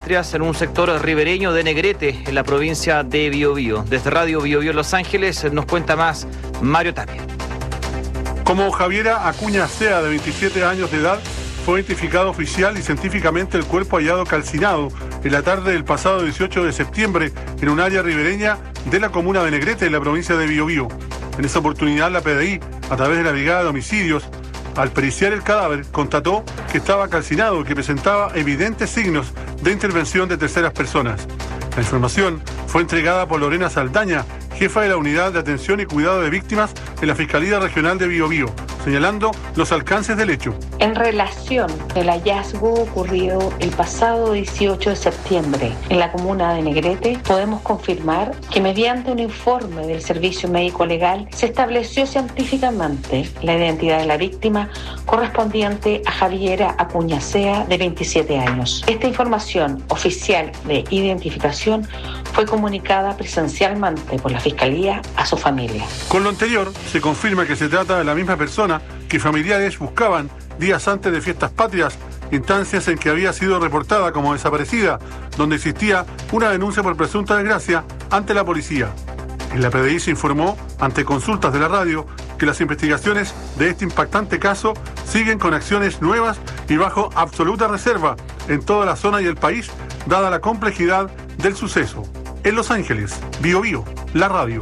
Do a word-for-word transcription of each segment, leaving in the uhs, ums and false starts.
industrias en un sector ribereño de Negrete, en la provincia de Biobío. Desde Radio Biobío Los Ángeles nos cuenta más Mario Tapia. Como Javiera Acuña Sea, de veintisiete años de edad, fue identificado oficial y científicamente el cuerpo hallado calcinado en la tarde del pasado dieciocho de septiembre en un área ribereña de la comuna de Negrete, en la provincia de Biobío. En esa oportunidad, la P D I, a través de la Brigada de Homicidios, al periciar el cadáver, constató que estaba calcinado y que presentaba evidentes signos de intervención de terceras personas. La información fue entregada por Lorena Saldaña, jefa de la Unidad de Atención y Cuidado de Víctimas en la Fiscalía Regional de Biobío, señalando los alcances del hecho. En relación al hallazgo ocurrido el pasado dieciocho de septiembre en la comuna de Negrete, podemos confirmar que mediante un informe del Servicio Médico Legal se estableció científicamente la identidad de la víctima correspondiente a Javiera Acuña Sea, de veintisiete años. Esta información oficial de identificación fue comunicada presencialmente por la Fiscalía a su familia. Con lo anterior, se confirma que se trata de la misma persona que familiares buscaban días antes de fiestas patrias, instancias en que había sido reportada como desaparecida, donde existía una denuncia por presunta desgracia ante la policía. En la P D I se informó, ante consultas de la radio, que las investigaciones de este impactante caso siguen con acciones nuevas y bajo absoluta reserva en toda la zona y el país, dada la complejidad del suceso. En Los Ángeles, Biobío, la radio.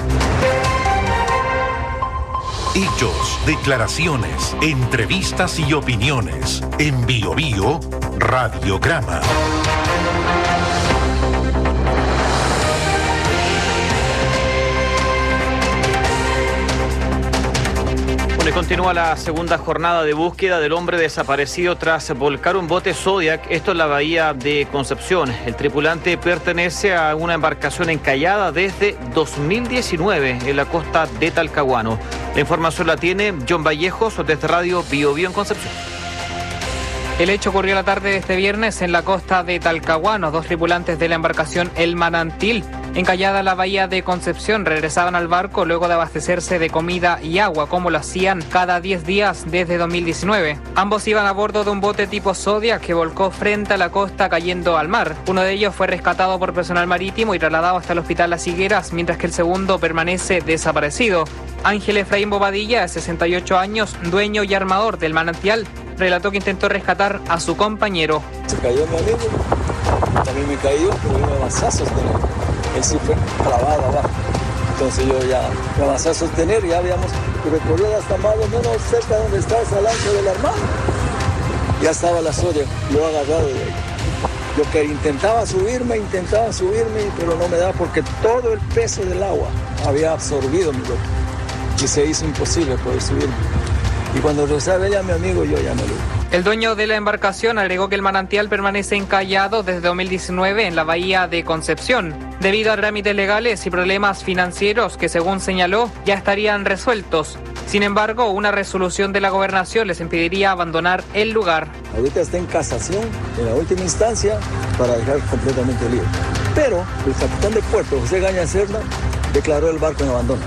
Hechos, declaraciones, entrevistas y opiniones. En Biobío, Radiograma. Continúa la segunda jornada de búsqueda del hombre desaparecido tras volcar un bote Zodiac, esto en la bahía de Concepción. El tripulante pertenece a una embarcación encallada desde dos mil diecinueve en la costa de Talcahuano. La información la tiene John Vallejos desde Radio Biobío en Concepción. El hecho ocurrió la tarde de este viernes en la costa de Talcahuano. Dos tripulantes de la embarcación El Manantil, encallada en la bahía de Concepción, regresaban al barco luego de abastecerse de comida y agua, como lo hacían cada diez días desde dos mil diecinueve. Ambos iban a bordo de un bote tipo Zodiac que volcó frente a la costa cayendo al mar. Uno de ellos fue rescatado por personal marítimo y trasladado hasta el hospital Las Higueras, mientras que el segundo permanece desaparecido. Ángel Efraín Bobadilla, de sesenta y ocho años, dueño y armador del Manantial, relató que intentó rescatar a su compañero. Se cayó mi amigo, también me cayó, pero yo me avancé a sostener. Él sí fue clavado abajo. Entonces yo ya me avancé a sostener y ya habíamos recorrido hasta más o menos cerca de donde está esa lancha del armado. Ya estaba la Zodia, yo agarrado de ahí. Yo que intentaba subirme, intentaba subirme, pero no me daba porque todo el peso del agua había absorbido mi bote. Y se hizo imposible poder subirme. Y cuando regresaba ella, mi amigo, yo ya no lo vi. El dueño de la embarcación agregó que el Manantial permanece encallado desde dos mil diecinueve en la bahía de Concepción, debido a trámites legales y problemas financieros que, según señaló, ya estarían resueltos. Sin embargo, una resolución de la gobernación les impediría abandonar el lugar. Ahorita está en casación, en la última instancia, para dejar completamente libre. Pero el capitán de puerto, José Gaña Serna, declaró el barco en abandono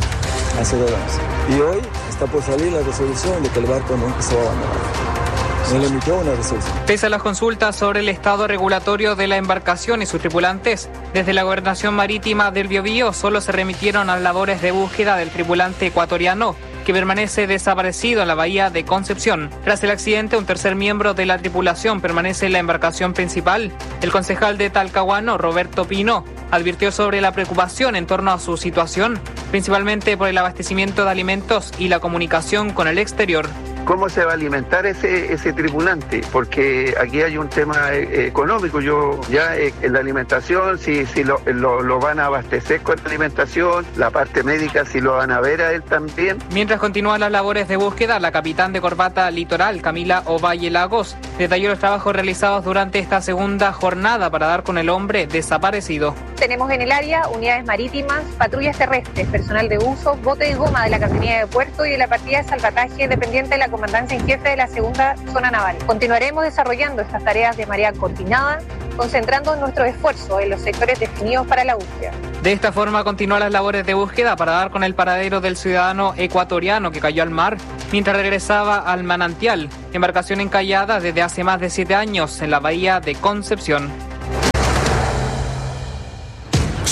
hace dos años. Y hoy está por salir la resolución de que el barco nunca se va a abandonar. Se le emitió una resolución. Pese a las consultas sobre el estado regulatorio de la embarcación y sus tripulantes, desde la Gobernación Marítima del Biobío solo se remitieron a las labores de búsqueda del tripulante ecuatoriano, que permanece desaparecido en la bahía de Concepción. Tras el accidente, un tercer miembro de la tripulación permanece en la embarcación principal. El concejal de Talcahuano, Roberto Pino, advirtió sobre la preocupación en torno a su situación, principalmente por el abastecimiento de alimentos y la comunicación con el exterior. ¿Cómo se va a alimentar ese ese tripulante? Porque aquí hay un tema eh, económico. Yo ya eh, en la alimentación, si, si lo, lo, lo van a abastecer con la alimentación, la parte médica, si lo van a ver a él también. Mientras continúan las labores de búsqueda, la capitán de corbata litoral, Camila Ovalle Lagos, detalló los trabajos realizados durante esta segunda jornada para dar con el hombre desaparecido. Tenemos en el área unidades marítimas, patrullas terrestres, personal de uso, bote de goma de la Capitanía de Puerto y de la partida de salvataje dependiente de la Comandancia en Jefe de la Segunda Zona Naval. Continuaremos desarrollando estas tareas de manera coordinada, concentrando nuestros esfuerzos en los sectores definidos para la búsqueda. De esta forma continúan las labores de búsqueda para dar con el paradero del ciudadano ecuatoriano que cayó al mar mientras regresaba al Manantial, embarcación encallada desde hace más de siete años en la bahía de Concepción.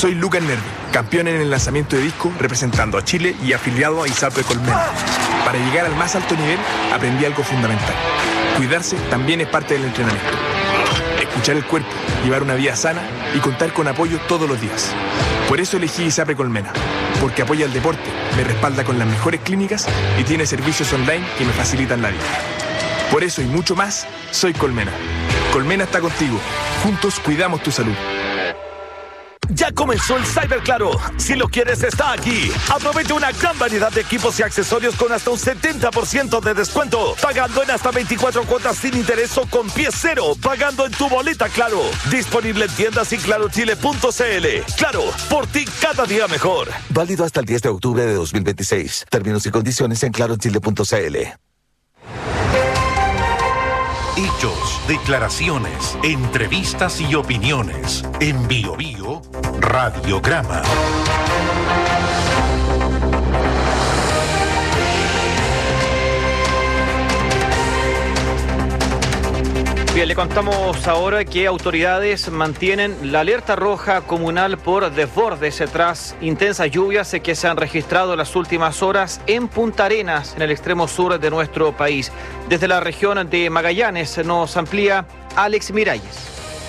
Soy Lucas Nervi, campeón en el lanzamiento de disco representando a Chile y afiliado a ISAPRE Colmena. Para llegar al más alto nivel aprendí algo fundamental. Cuidarse también es parte del entrenamiento. Escuchar el cuerpo, llevar una vida sana y contar con apoyo todos los días. Por eso elegí ISAPRE Colmena, porque apoya el deporte, me respalda con las mejores clínicas y tiene servicios online que me facilitan la vida. Por eso y mucho más, soy Colmena. Colmena está contigo. Juntos cuidamos tu salud. Ya comenzó el Cyber Claro. Si lo quieres, está aquí. Aprovecha una gran variedad de equipos y accesorios con hasta un setenta por ciento de descuento. Pagando en hasta veinticuatro cuotas sin interés o con pie cero. Pagando en tu boleta Claro. Disponible en tiendas y claro chile punto c l. Claro, por ti cada día mejor. Válido hasta el diez de octubre de dos mil veintiséis. Términos y condiciones en claro chile punto c l. Hechos, declaraciones, entrevistas y opiniones. En Bio Bio, Radiograma. Bien, le contamos ahora que autoridades mantienen la alerta roja comunal por desbordes tras intensas lluvias que se han registrado en las últimas horas en Punta Arenas, en el extremo sur de nuestro país. Desde la región de Magallanes nos amplía Alex Miralles.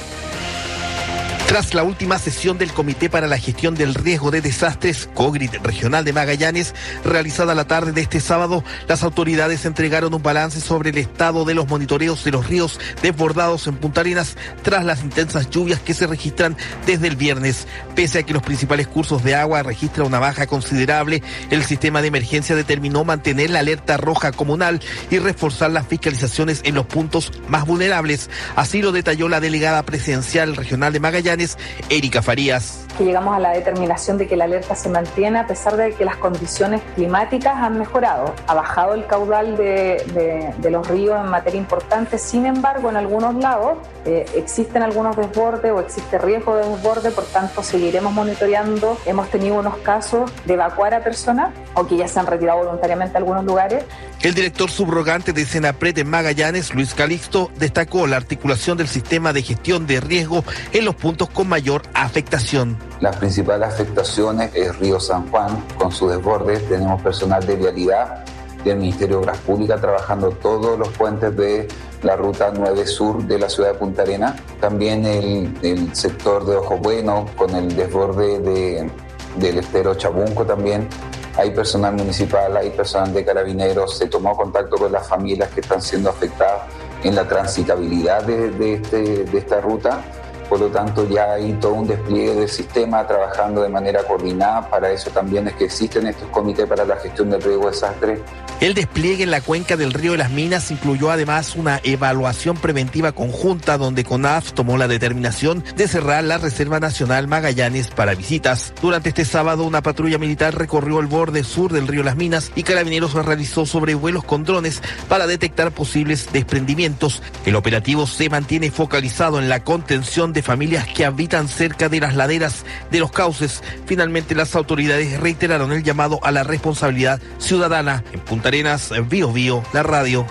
Tras la última sesión del Comité para la Gestión del Riesgo de Desastres, COGRID Regional de Magallanes, realizada la tarde de este sábado, las autoridades entregaron un balance sobre el estado de los monitoreos de los ríos desbordados en Punta Arenas tras las intensas lluvias que se registran desde el viernes. Pese a que los principales cursos de agua registran una baja considerable, el sistema de emergencia determinó mantener la alerta roja comunal y reforzar las fiscalizaciones en los puntos más vulnerables. Así lo detalló la delegada presidencial regional de Magallanes, Erika Farías. Que llegamos a la determinación de que la alerta se mantiene a pesar de que las condiciones climáticas han mejorado. Ha bajado el caudal de, de, de los ríos en materia importante. Sin embargo, en algunos lados eh, existen algunos desbordes o existe riesgo de desborde, por tanto seguiremos monitoreando. Hemos tenido unos casos de evacuar a personas o que ya se han retirado voluntariamente a algunos lugares. El director subrogante de Senapred en Magallanes, Luis Calixto, destacó la articulación del sistema de gestión de riesgo en los puntos con mayor afectación. Las principales afectaciones es Río San Juan, con sus desbordes. Tenemos personal de vialidad del Ministerio de Obras Públicas trabajando todos los puentes de la ruta nueve sur de la ciudad de Punta Arenas. También el, el sector de Ojo Bueno, con el desborde de, del estero Chabunco también. Hay personal municipal, hay personal de carabineros. Se tomó contacto con las familias que están siendo afectadas en la transitabilidad de, de, este, de esta ruta. Por lo tanto, ya hay todo un despliegue del sistema trabajando de manera coordinada. Para eso también es que existen estos comités para la gestión del riesgo de desastre. El despliegue en la cuenca del río de las Minas incluyó además una evaluación preventiva conjunta donde CONAF tomó la determinación de cerrar la Reserva Nacional Magallanes para visitas. Durante este sábado, una patrulla militar recorrió el borde sur del río Las Minas y Carabineros realizó sobrevuelos con drones para detectar posibles desprendimientos. El operativo se mantiene focalizado en la contención de familias que habitan cerca de las laderas de los cauces. Finalmente, las autoridades reiteraron el llamado a la responsabilidad ciudadana. En Punta Arenas, Bio Bio, la radio.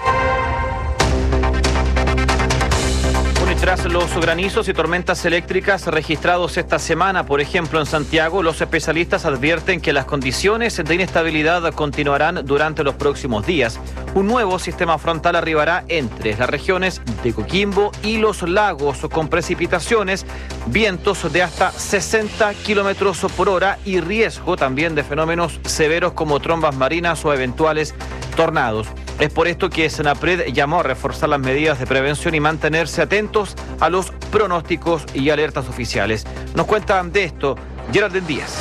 Tras los granizos y tormentas eléctricas registrados esta semana, por ejemplo en Santiago, los especialistas advierten que las condiciones de inestabilidad continuarán durante los próximos días. Un nuevo sistema frontal arribará entre las regiones de Coquimbo y los lagos, con precipitaciones, vientos de hasta sesenta kilómetros por hora y riesgo también de fenómenos severos como trombas marinas o eventuales tornados. Es por esto que Senapred llamó a reforzar las medidas de prevención y mantenerse atentos a los pronósticos y alertas oficiales. Nos cuentan de esto Geraldine Díaz.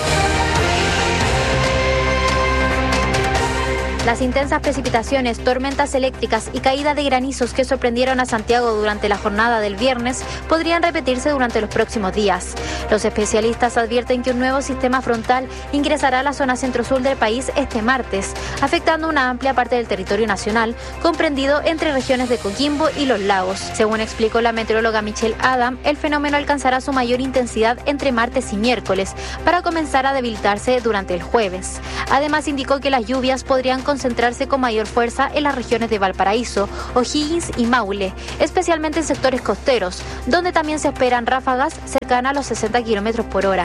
Las intensas precipitaciones, tormentas eléctricas y caída de granizos que sorprendieron a Santiago durante la jornada del viernes podrían repetirse durante los próximos días. Los especialistas advierten que un nuevo sistema frontal ingresará a la zona centro-sur del país este martes, afectando una amplia parte del territorio nacional, comprendido entre regiones de Coquimbo y los lagos. Según explicó la meteoróloga Michelle Adam, el fenómeno alcanzará su mayor intensidad entre martes y miércoles, para comenzar a debilitarse durante el jueves. Además, indicó que las lluvias podrían concentrarse con mayor fuerza en las regiones de Valparaíso, O'Higgins y Maule, especialmente en sectores costeros, donde también se esperan ráfagas cercanas a los sesenta kilómetros por hora.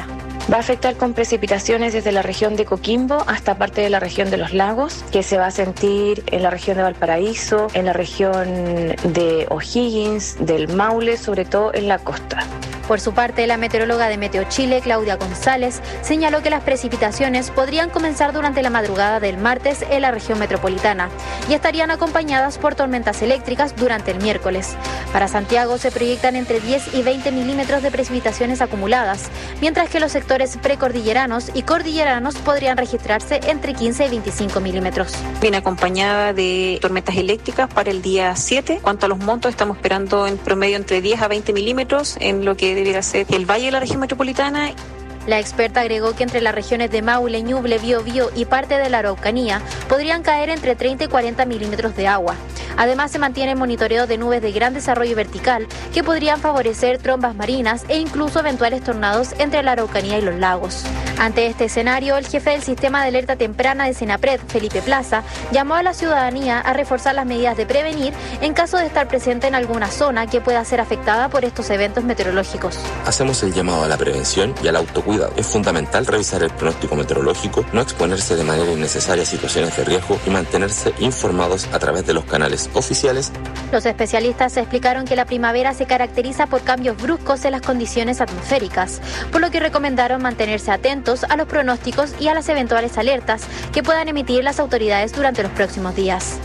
Va a afectar con precipitaciones desde la región de Coquimbo hasta parte de la región de los lagos, que se va a sentir en la región de Valparaíso, en la región de O'Higgins, del Maule, sobre todo en la costa. Por su parte, la meteoróloga de Meteo Chile, Claudia González, señaló que las precipitaciones podrían comenzar durante la madrugada del martes en la región metropolitana y estarían acompañadas por tormentas eléctricas durante el miércoles. Para Santiago se proyectan entre diez y veinte milímetros de precipitaciones acumuladas, mientras que los sectores precordilleranos y cordilleranos podrían registrarse entre quince y veinticinco milímetros. Viene acompañada de tormentas eléctricas para el día siete. En cuanto a los montos, estamos esperando en promedio entre diez a veinte milímetros en lo que debiera ser el valle de la región metropolitana. La experta agregó que entre las regiones de Maule, Ñuble, Biobío y parte de la Araucanía podrían caer entre treinta y cuarenta milímetros de agua. Además, se mantiene el monitoreo de nubes de gran desarrollo vertical que podrían favorecer trombas marinas e incluso eventuales tornados entre la Araucanía y los lagos. Ante este escenario, el jefe del sistema de alerta temprana de Senapred, Felipe Plaza, llamó a la ciudadanía a reforzar las medidas de prevenir en caso de estar presente en alguna zona que pueda ser afectada por estos eventos meteorológicos. Hacemos el llamado a la prevención y al autocuidado. Es fundamental revisar el pronóstico meteorológico, no exponerse de manera innecesaria a situaciones de riesgo y mantenerse informados a través de los canales oficiales. Los especialistas explicaron que la primavera se caracteriza por cambios bruscos en las condiciones atmosféricas, por lo que recomendaron mantenerse atentos a los pronósticos y a las eventuales alertas que puedan emitir las autoridades durante los próximos días.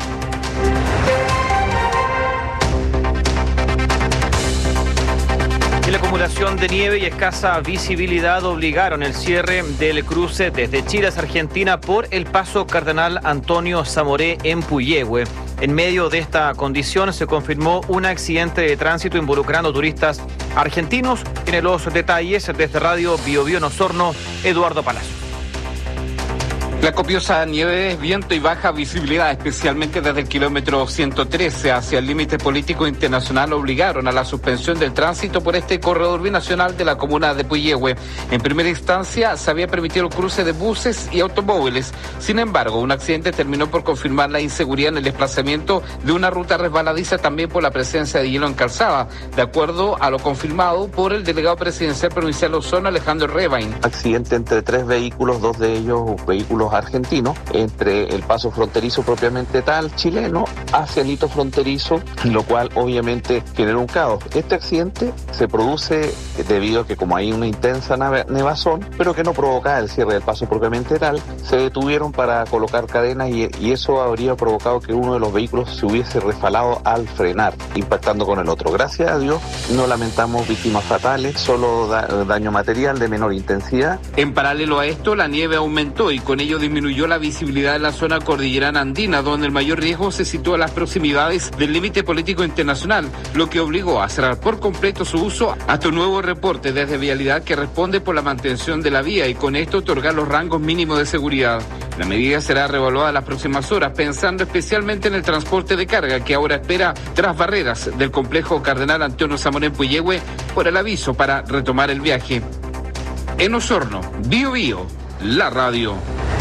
La acumulación de nieve y escasa visibilidad obligaron el cierre del cruce desde Chile a Argentina por el paso Cardenal Antonio Zamoré en Puyehue. En medio de esta condición se confirmó un accidente de tránsito involucrando turistas argentinos. Tiene los detalles desde Radio Biobío en Osorno, Eduardo Palacio. La copiosa nieve, viento y baja visibilidad, especialmente desde el kilómetro ciento trece hacia el límite político internacional, obligaron a la suspensión del tránsito por este corredor binacional de la comuna de Puyehue. En primera instancia se había permitido el cruce de buses y automóviles. Sin embargo, un accidente terminó por confirmar la inseguridad en el desplazamiento de una ruta resbaladiza, también por la presencia de hielo en calzada, de acuerdo a lo confirmado por el delegado presidencial provincial Osorno, Alejandro Rebain. Accidente entre tres vehículos, dos de ellos vehículos argentino, entre el paso fronterizo propiamente tal chileno hacia el hito fronterizo, lo cual obviamente genera un caos. Este accidente se produce debido a que como hay una intensa nevazón, pero que no provoca el cierre del paso propiamente tal, se detuvieron para colocar cadenas y, y eso habría provocado que uno de los vehículos se hubiese resbalado al frenar, impactando con el otro. Gracias a Dios no lamentamos víctimas fatales, solo da, daño material de menor intensidad. En paralelo a esto, la nieve aumentó y con ello disminuyó la visibilidad en la zona cordillerana andina, donde el mayor riesgo se sitúa a las proximidades del límite político internacional, lo que obligó a cerrar por completo su uso hasta un nuevo reporte desde Vialidad que responde por la mantención de la vía y con esto otorgar los rangos mínimos de seguridad. La medida será reevaluada en las próximas horas, pensando especialmente en el transporte de carga que ahora espera tras barreras del complejo Cardenal Antonio Zamoré en Puyehue por el aviso para retomar el viaje. En Osorno, Bio Bio, la radio.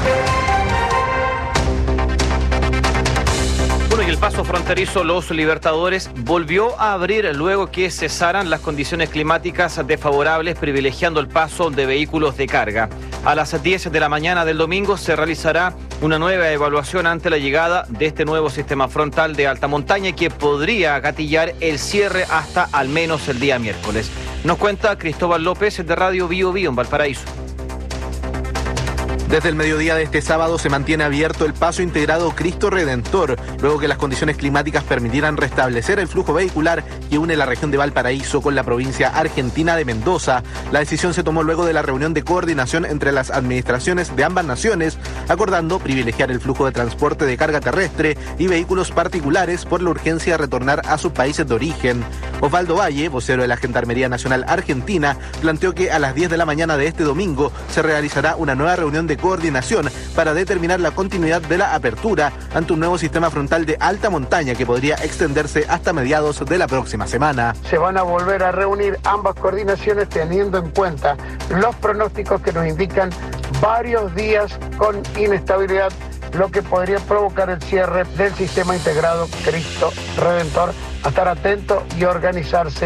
Bueno, y el paso fronterizo Los Libertadores volvió a abrir luego que cesaran las condiciones climáticas desfavorables, privilegiando el paso de vehículos de carga. A las diez de la mañana del domingo se realizará una nueva evaluación ante la llegada de este nuevo sistema frontal de alta montaña que podría gatillar el cierre hasta al menos el día miércoles. Nos cuenta Cristóbal López de Radio Bio Bio en Valparaíso. Desde el mediodía de este sábado se mantiene abierto el paso integrado Cristo Redentor, luego que las condiciones climáticas permitieran restablecer el flujo vehicular que une la región de Valparaíso con la provincia argentina de Mendoza. La decisión se tomó luego de la reunión de coordinación entre las administraciones de ambas naciones, acordando privilegiar el flujo de transporte de carga terrestre y vehículos particulares por la urgencia de retornar a sus países de origen. Osvaldo Valle, vocero de la Gendarmería Nacional Argentina, planteó que a las diez de la mañana de este domingo se realizará una nueva reunión de coordinación para determinar la continuidad de la apertura ante un nuevo sistema frontal de alta montaña que podría extenderse hasta mediados de la próxima semana. Se van a volver a reunir ambas coordinaciones teniendo en cuenta los pronósticos que nos indican varios días con inestabilidad, lo que podría provocar el cierre del sistema integrado Cristo Redentor. A estar atento y organizarse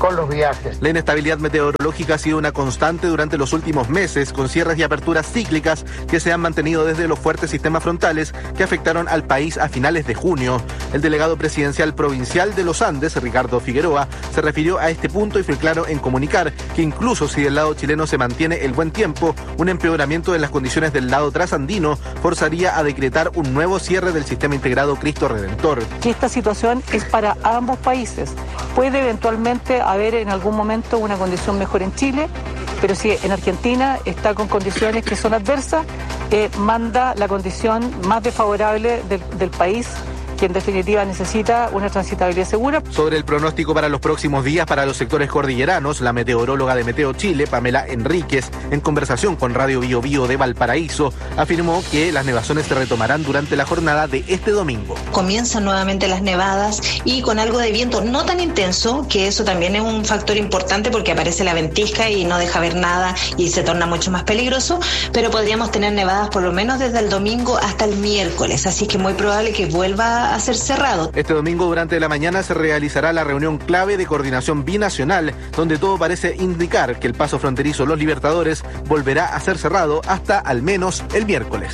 con los viajes. La inestabilidad meteorológica ha sido una constante durante los últimos meses, con cierres y aperturas cíclicas que se han mantenido desde los fuertes sistemas frontales que afectaron al país a finales de junio. El delegado presidencial provincial de los Andes, Ricardo Figueroa, se refirió a este punto y fue claro en comunicar que incluso si del lado chileno se mantiene el buen tiempo, un empeoramiento en las condiciones del lado trasandino forzaría a decretar un nuevo cierre del sistema integrado Cristo Redentor. Esta situación es para ambos países. Puede eventualmente haber en algún momento una condición mejor en Chile, pero si en Argentina está con condiciones que son adversas, eh, manda la condición más desfavorable del, del país, que en definitiva necesita una transitabilidad segura. Sobre el pronóstico para los próximos días para los sectores cordilleranos, la meteoróloga de Meteo Chile, Pamela Enríquez, en conversación con Radio Bio Bio de Valparaíso, afirmó que las nevazones se retomarán durante la jornada de este domingo. Comienzan nuevamente las nevadas y con algo de viento no tan intenso, que eso también es un factor importante porque aparece la ventisca y no deja ver nada y se torna mucho más peligroso, pero podríamos tener nevadas por lo menos desde el domingo hasta el miércoles, así que muy probable que vuelva a ser cerrado. Este domingo durante la mañana se realizará la reunión clave de coordinación binacional, donde todo parece indicar que el paso fronterizo Los Libertadores volverá a ser cerrado hasta al menos el miércoles.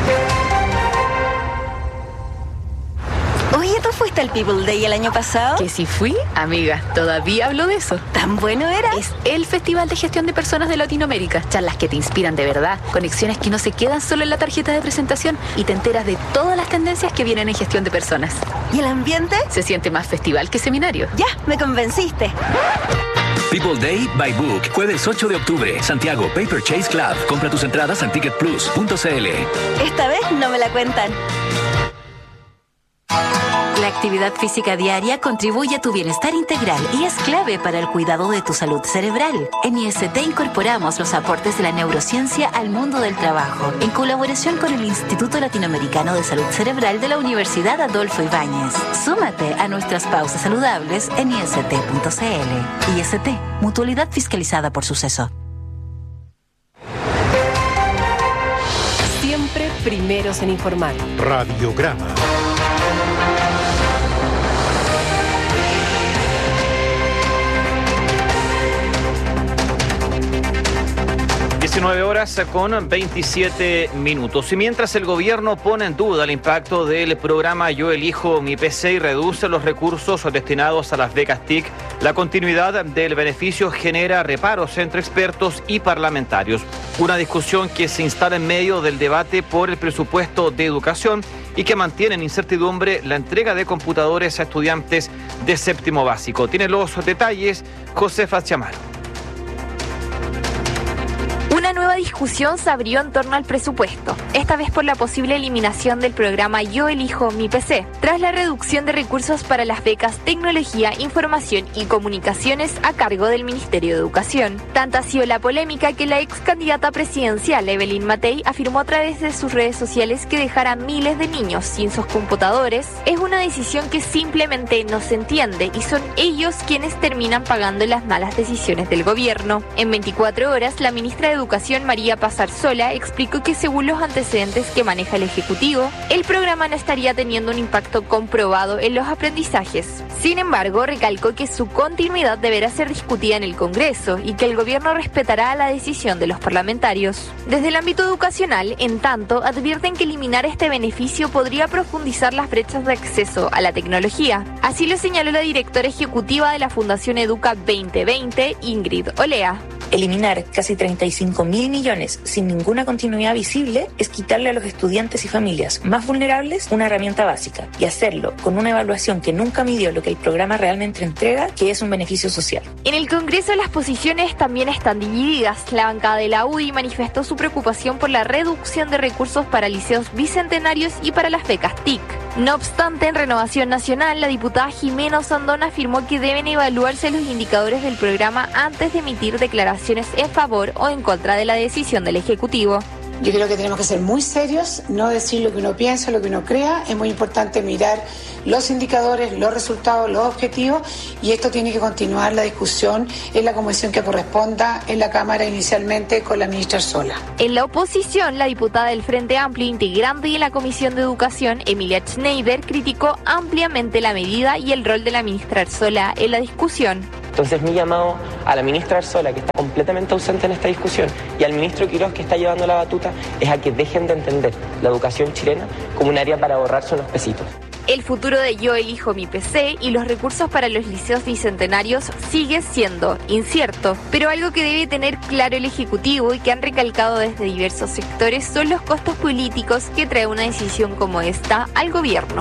Oye, ¿tú fuiste al People Day el año pasado? Que si fui, amiga, todavía hablo de eso. ¿Tan bueno era? Es el Festival de Gestión de Personas de Latinoamérica. Charlas que te inspiran de verdad, conexiones que no se quedan solo en la tarjeta de presentación y te enteras de todas las tendencias que vienen en gestión de personas. ¿Y el ambiente? Se siente más festival que seminario. Ya, me convenciste. People Day by Book, jueves ocho de octubre, Santiago Paper Chase Club. Compra tus entradas en ticket plus punto c l. Esta vez no me la cuentan. La actividad física diaria contribuye a tu bienestar integral y es clave para el cuidado de tu salud cerebral. En I S T incorporamos los aportes de la neurociencia al mundo del trabajo, en colaboración con el Instituto Latinoamericano de Salud Cerebral de la Universidad Adolfo Ibáñez. Súmate a nuestras pausas saludables en i s t punto c l. I S T, mutualidad fiscalizada por Suceso. Siempre primeros en informar. Radiograma. diecinueve horas con veintisiete minutos. Y mientras el gobierno pone en duda el impacto del programa Yo Elijo Mi P C y reduce los recursos destinados a las becas T I C, la continuidad del beneficio genera reparos entre expertos y parlamentarios. Una discusión que se instala en medio del debate por el presupuesto de educación y que mantiene en incertidumbre la entrega de computadores a estudiantes de séptimo básico. Tiene los detalles Josefa Chamaro. Una nueva discusión se abrió en torno al presupuesto, esta vez por la posible eliminación del programa Yo Elijo Mi P C, tras la reducción de recursos para las becas Tecnología, Información y Comunicaciones a cargo del Ministerio de Educación. Tanta ha sido la polémica que la ex candidata presidencial Evelyn Matei afirmó a través de sus redes sociales que dejar a miles de niños sin sus computadores es una decisión que simplemente no se entiende y son ellos quienes terminan pagando las malas decisiones del gobierno. En veinticuatro horas, la ministra de Educación, María Pazarsola, explicó que según los antecedentes que maneja el Ejecutivo, el programa no estaría teniendo un impacto comprobado en los aprendizajes. Sin embargo, recalcó que su continuidad deberá ser discutida en el Congreso y que el gobierno respetará la decisión de los parlamentarios. Desde el ámbito educacional, en tanto, advierten que eliminar este beneficio podría profundizar las brechas de acceso a la tecnología. Así lo señaló la directora ejecutiva de la Fundación Educa veinte veinte, Ingrid Olea. Eliminar casi treinta y cinco mil millones sin ninguna continuidad visible es quitarle a los estudiantes y familias más vulnerables una herramienta básica y hacerlo con una evaluación que nunca midió lo que el programa realmente entrega, que es un beneficio social. En el Congreso las posiciones también están divididas. La bancada de la U D I manifestó su preocupación por la reducción de recursos para liceos bicentenarios y para las becas T I C. No obstante, en Renovación Nacional, la diputada Jimena Osandón afirmó que deben evaluarse los indicadores del programa antes de emitir declaraciones en favor o en contra de la decisión del Ejecutivo. Yo creo que tenemos que ser muy serios, no decir lo que uno piensa, lo que uno crea. Es muy importante mirar los indicadores, los resultados, los objetivos, y esto tiene que continuar la discusión en la comisión que corresponda en la Cámara, inicialmente con la ministra Arzola. En la oposición, la diputada del Frente Amplio, integrante de la Comisión de Educación, Emilia Schneider, criticó ampliamente la medida y el rol de la ministra Arzola en la discusión. Entonces mi llamado a la ministra Arzola, que está completamente ausente en esta discusión, y al ministro Quirós, que está llevando la batuta, es a que dejen de entender la educación chilena como un área para ahorrarse unos pesitos. El futuro de Yo Elijo Mi P C y los recursos para los liceos bicentenarios sigue siendo incierto, pero algo que debe tener claro el Ejecutivo y que han recalcado desde diversos sectores son los costos políticos que trae una decisión como esta al gobierno.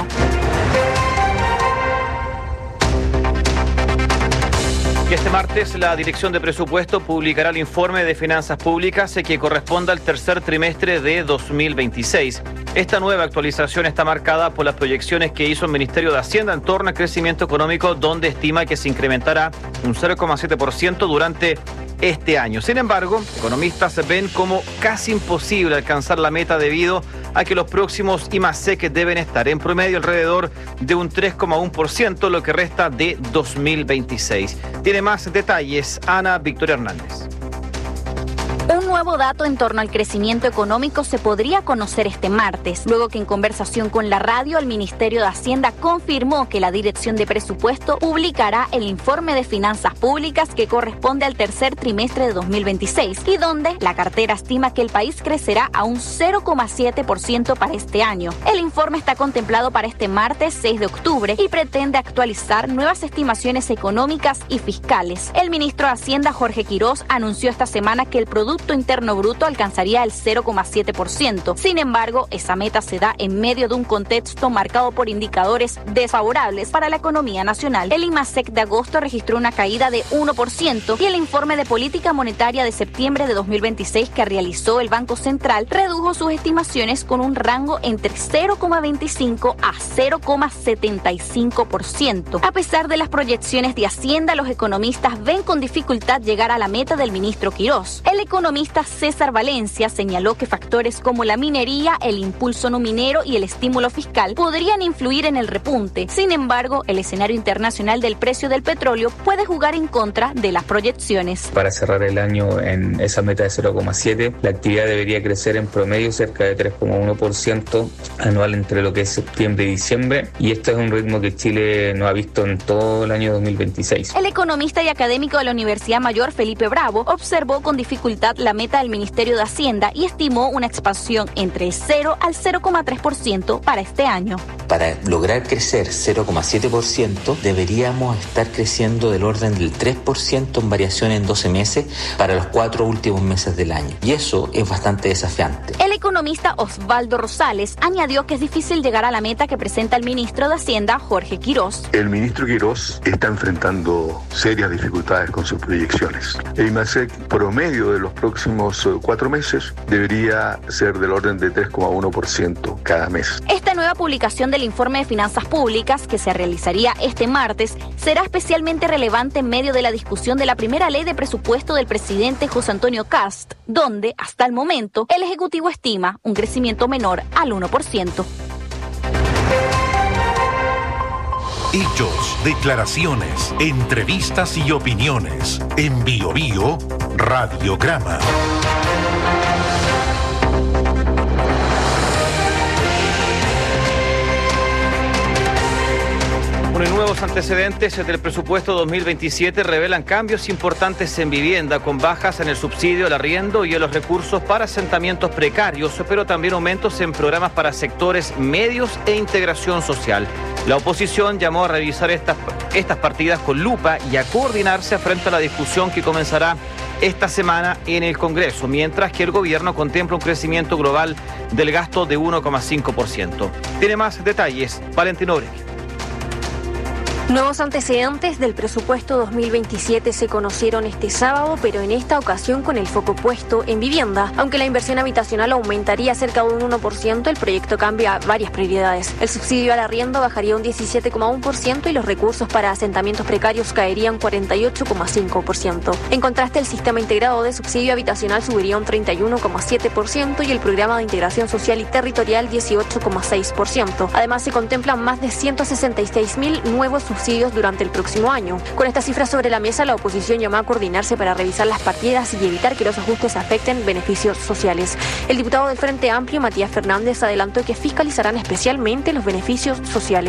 Y este martes la Dirección de Presupuesto publicará el informe de finanzas públicas que corresponde al tercer trimestre de dos mil veintiséis. Esta nueva actualización está marcada por las proyecciones que hizo el Ministerio de Hacienda en torno al crecimiento económico, donde estima que se incrementará un cero coma siete por ciento durante este año. Sin embargo, economistas ven como casi imposible alcanzar la meta debido a que los próximos I M A S E C deben estar en promedio alrededor de un tres coma uno por ciento, lo que resta de dos mil veintiséis. Tiene más detalles Ana Victoria Hernández. Un nuevo dato en torno al crecimiento económico se podría conocer este martes, luego que en conversación con la radio el Ministerio de Hacienda confirmó que la Dirección de Presupuesto publicará el informe de finanzas públicas que corresponde al tercer trimestre de dos mil veintiséis y donde la cartera estima que el país crecerá a un cero coma siete por ciento para este año. El informe está contemplado para este martes seis de octubre y pretende actualizar nuevas estimaciones económicas y fiscales. El ministro de Hacienda, Jorge Quirós, anunció esta semana que el Producto Interno Bruto alcanzaría el cero coma siete por ciento. Sin embargo, esa meta se da en medio de un contexto marcado por indicadores desfavorables para la economía nacional. El I M A S E C de agosto registró una caída de uno por ciento y el informe de política monetaria de septiembre de dos mil veintiséis que realizó el Banco Central redujo sus estimaciones con un rango entre cero coma veinticinco a cero coma setenta y cinco por ciento. A pesar de las proyecciones de Hacienda, los economistas ven con dificultad llegar a la meta del ministro Quirós. El economista César Valencia señaló que factores como la minería, el impulso no minero y el estímulo fiscal podrían influir en el repunte. Sin embargo, el escenario internacional del precio del petróleo puede jugar en contra de las proyecciones. Para cerrar el año en esa meta de cero coma siete, la actividad debería crecer en promedio cerca de tres coma uno por ciento anual entre lo que es septiembre y diciembre, y esto es un ritmo que Chile no ha visto en todo el año dos mil veintiséis. El economista y académico de la Universidad Mayor, Felipe Bravo, observó con dificultad la meta del Ministerio de Hacienda y estimó una expansión entre cero al cero coma tres por ciento para este año. Para lograr crecer cero coma siete por ciento deberíamos estar creciendo del orden del tres por ciento en variación en doce meses para los cuatro últimos meses del año. Y eso es bastante desafiante. El economista Osvaldo Rosales añadió que es difícil llegar a la meta que presenta el ministro de Hacienda, Jorge Quirós. El ministro Quirós está enfrentando serias dificultades con sus proyecciones. El I M A S E C promedio de los próximos cuatro meses debería ser del orden de tres coma uno por ciento cada mes. Esta nueva publicación del informe de finanzas públicas, que se realizaría este martes, será especialmente relevante en medio de la discusión de la primera ley de presupuesto del presidente José Antonio Kast, donde, hasta el momento, el Ejecutivo estima un crecimiento menor al uno por ciento. Hechos, declaraciones, entrevistas y opiniones. En Bio Bio, Radiograma. Bueno, nuevos antecedentes del presupuesto dos mil veintisiete revelan cambios importantes en vivienda, con bajas en el subsidio al arriendo y en los recursos para asentamientos precarios, pero también aumentos en programas para sectores medios e integración social. La oposición llamó a revisar estas, estas partidas con lupa y a coordinarse frente a la discusión que comenzará esta semana en el Congreso, mientras que el gobierno contempla un crecimiento global del gasto de uno coma cinco por ciento. Tiene más detalles Valentín Oregui. Nuevos antecedentes del presupuesto dos mil veintisiete se conocieron este sábado, pero en esta ocasión con el foco puesto en vivienda. Aunque la inversión habitacional aumentaría cerca de un uno por ciento, el proyecto cambia varias prioridades. El subsidio al arriendo bajaría un diecisiete coma uno por ciento y los recursos para asentamientos precarios caerían cuarenta y ocho coma cinco por ciento. En contraste, el sistema integrado de subsidio habitacional subiría un treinta y uno coma siete por ciento y el programa de integración social y territorial dieciocho coma seis por ciento. Además, se contemplan más de ciento sesenta y seis mil nuevos subsidios subsidios durante el próximo año. Con estas cifras sobre la mesa, la oposición llamó a coordinarse para revisar las partidas y evitar que los ajustes afecten beneficios sociales. El diputado del Frente Amplio, Matías Fernández, adelantó que fiscalizarán especialmente los beneficios sociales.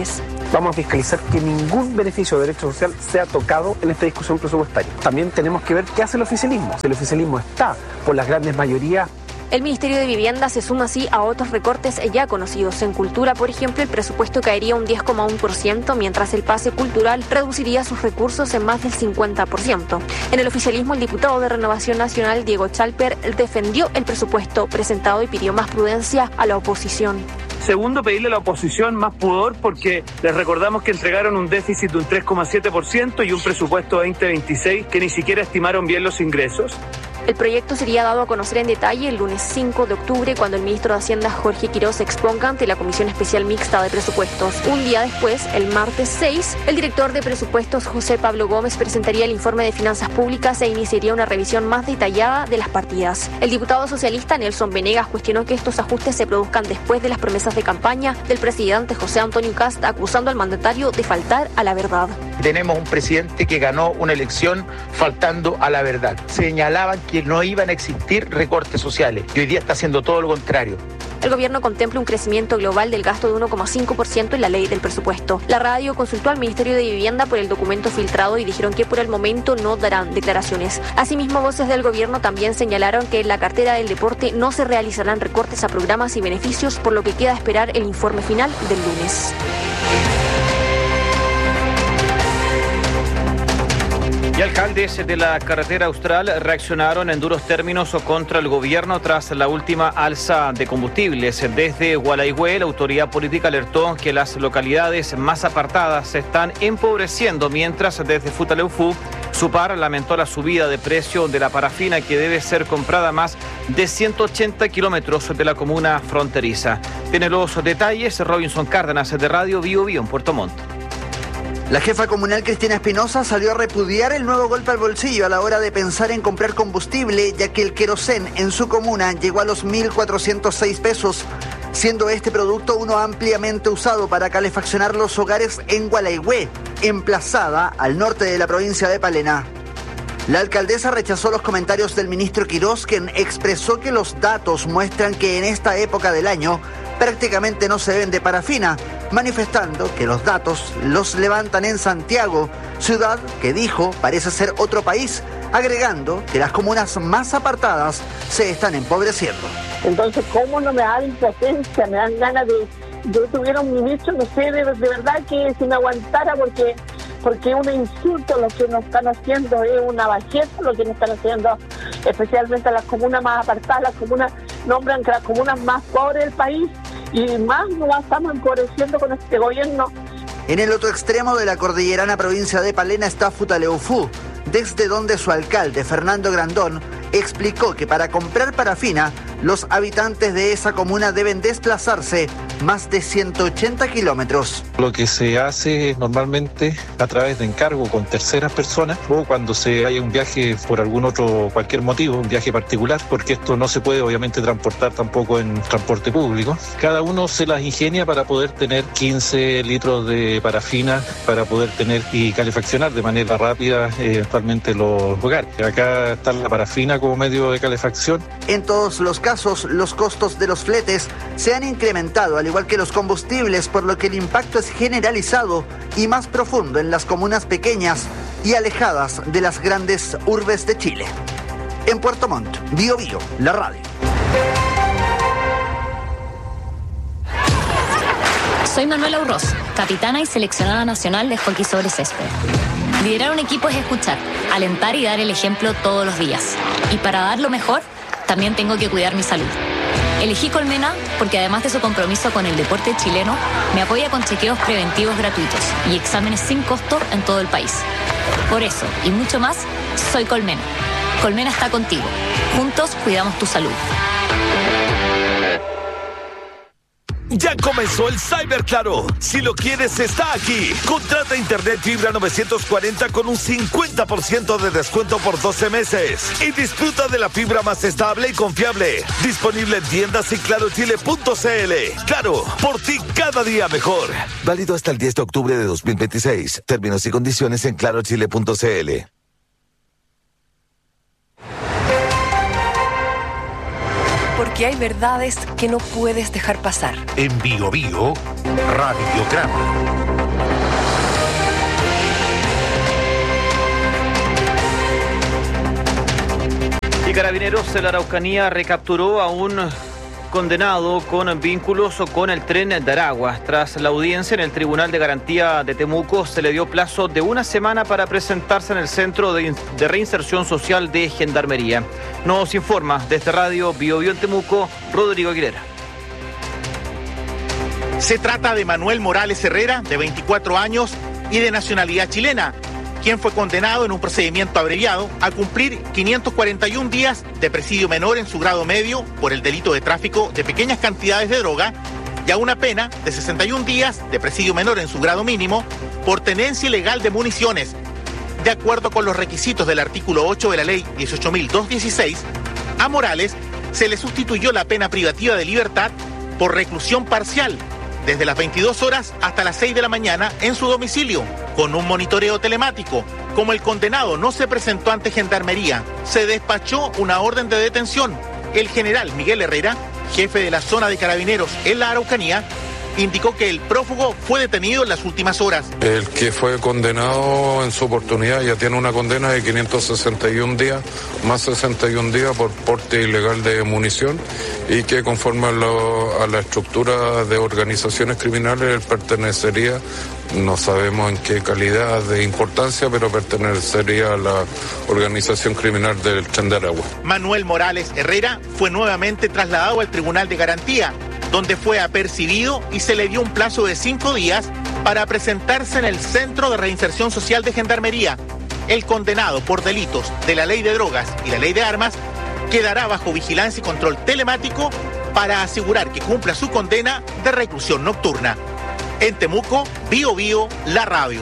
vamos a fiscalizar que ningún beneficio de derecho social sea tocado en esta discusión presupuestaria. También tenemos que ver qué hace el oficialismo. Si el oficialismo está por las grandes mayorías. El Ministerio de Vivienda se suma así a otros recortes ya conocidos. En cultura, por ejemplo, el presupuesto caería un diez coma uno por ciento, mientras el pase cultural reduciría sus recursos en más del cincuenta por ciento. En el oficialismo, el diputado de Renovación Nacional, Diego Chalper, defendió el presupuesto presentado y pidió más prudencia a la oposición. Segundo, pedirle a la oposición más pudor porque les recordamos que entregaron un déficit de un tres coma siete por ciento y un presupuesto veinte veintiséis que ni siquiera estimaron bien los ingresos. El proyecto sería dado a conocer en detalle el lunes cinco de octubre cuando el ministro de Hacienda Jorge Quiroz exponga ante la Comisión Especial Mixta de Presupuestos. Un día después, el martes seis, el director de Presupuestos José Pablo Gómez presentaría el informe de Finanzas Públicas e iniciaría una revisión más detallada de las partidas. El diputado socialista Nelson Venegas cuestionó que estos ajustes se produzcan después de las promesas de campaña del presidente José Antonio Kast, acusando al mandatario de faltar a la verdad. Tenemos un presidente que ganó una elección faltando a la verdad. Señalaban que no iban a existir recortes sociales y hoy día está haciendo todo lo contrario. El gobierno contempla un crecimiento global del gasto de uno coma cinco por ciento en la ley del presupuesto. La radio consultó al Ministerio de Vivienda por el documento filtrado y dijeron que por el momento no darán declaraciones. Asimismo, voces del gobierno también señalaron que en la cartera del deporte no se realizarán recortes a programas y beneficios, por lo que queda esperar el informe final del lunes. Y alcaldes de la carretera austral reaccionaron en duros términos contra el gobierno tras la última alza de combustibles. Desde Gualaihue, la autoridad política alertó que las localidades más apartadas se están empobreciendo, mientras desde Futaleufú, Supar lamentó la subida de precio de la parafina que debe ser comprada a más de ciento ochenta kilómetros de la comuna fronteriza. Tiene los detalles Robinson Cárdenas de Radio Bio Bio en Puerto Montt. La jefa comunal Cristina Espinosa salió a repudiar el nuevo golpe al bolsillo a la hora de pensar en comprar combustible, ya que el querosén en su comuna llegó a los mil cuatrocientos seis pesos, siendo este producto uno ampliamente usado para calefaccionar los hogares en Gualaihue, emplazada al norte de la provincia de Palena. La alcaldesa rechazó los comentarios del ministro Quiroz, quien expresó que los datos muestran que en esta época del año prácticamente no se vende parafina, manifestando que los datos los levantan en Santiago, ciudad que dijo parece ser otro país, agregando que las comunas más apartadas se están empobreciendo. Entonces, ¿cómo no me da impotencia? Me dan ganas de... Yo tuviera un ministro, no sé, de, de verdad que si me aguantara, porque porque es un insulto lo que nos están haciendo, es una bajeza lo que nos están haciendo, especialmente a las comunas más apartadas. Las comunas nombran que las comunas más pobres del país y más nos estamos empobreciendo con este gobierno. En el otro extremo de la cordillerana provincia de Palena está Futaleufú, desde donde su alcalde, Fernando Grandón, explicó que para comprar parafina, los habitantes de esa comuna deben desplazarse más de ciento ochenta kilómetros. Lo que se hace normalmente a través de encargo con terceras personas o cuando se haya un viaje por algún otro, cualquier motivo, un viaje particular, porque esto no se puede obviamente transportar tampoco en transporte público. Cada uno se las ingenia para poder tener quince litros de parafina, para poder tener y calefaccionar de manera rápida eh, eventualmente los hogares. Acá está la parafina como medio de calefacción. En todos los casos, los costos de los fletes se han incrementado, al igual que los combustibles, por lo que el impacto es generalizado y más profundo en las comunas pequeñas y alejadas de las grandes urbes de Chile. En Puerto Montt, Bio Bio, la radio. Soy Manuela Urroz, capitana y seleccionada nacional de hockey sobre césped. Liderar un equipo es escuchar, alentar y dar el ejemplo todos los días. Y para dar lo mejor, también tengo que cuidar mi salud. Elegí Colmena porque además de su compromiso con el deporte chileno, me apoya con chequeos preventivos gratuitos y exámenes sin costo en todo el país. Por eso, y mucho más, soy Colmena. Colmena está contigo. Juntos cuidamos tu salud. Ya comenzó el Cyber Claro. Si lo quieres, está aquí. Contrata internet fibra novecientos cuarenta con un cincuenta por ciento de descuento por doce meses. Y disfruta de la fibra más estable y confiable. Disponible en tiendas y claro chile punto c l. Claro, por ti cada día mejor. Válido hasta el diez de octubre de dos mil veintiséis. Términos y condiciones en claro chile punto c l. Porque hay verdades que no puedes dejar pasar. En Bio Bio, Radiograma. Carabineros de la Araucanía recapturó a un condenado con vínculos con el Tren de Aragua. Tras la audiencia en el Tribunal de Garantía de Temuco, se le dio plazo de una semana para presentarse en el Centro de, de Reinserción Social de Gendarmería. Nos informa desde Radio Bio Bio en Temuco, Rodrigo Aguilera. Se trata de Manuel Morales Herrera, de veinticuatro años y de nacionalidad chilena, quien fue condenado en un procedimiento abreviado a cumplir quinientos cuarenta y un días de presidio menor en su grado medio por el delito de tráfico de pequeñas cantidades de droga y a una pena de sesenta y un días de presidio menor en su grado mínimo por tenencia ilegal de municiones. De acuerdo con los requisitos del artículo ocho de la ley dieciocho mil doscientos dieciséis, a Morales se le sustituyó la pena privativa de libertad por reclusión parcial desde las veintidós horas hasta las seis de la mañana en su domicilio, con un monitoreo telemático. Como el condenado no se presentó ante Gendarmería, se despachó una orden de detención. El general Miguel Herrera, jefe de la zona de Carabineros en la Araucanía, indicó que el prófugo fue detenido en las últimas horas. El que fue condenado en su oportunidad ya tiene una condena de quinientos sesenta y un días, más sesenta y un días por porte ilegal de munición, y que conforme a, lo, a la estructura de organizaciones criminales él pertenecería, no sabemos en qué calidad de importancia, pero pertenecería a la organización criminal del Tren de Aragua. Manuel Morales Herrera fue nuevamente trasladado al Tribunal de Garantía, donde fue apercibido y se le dio un plazo de cinco días para presentarse en el Centro de Reinserción Social de Gendarmería. El condenado por delitos de la Ley de Drogas y la Ley de Armas quedará bajo vigilancia y control telemático para asegurar que cumpla su condena de reclusión nocturna. En Temuco, Bio Bio, la radio.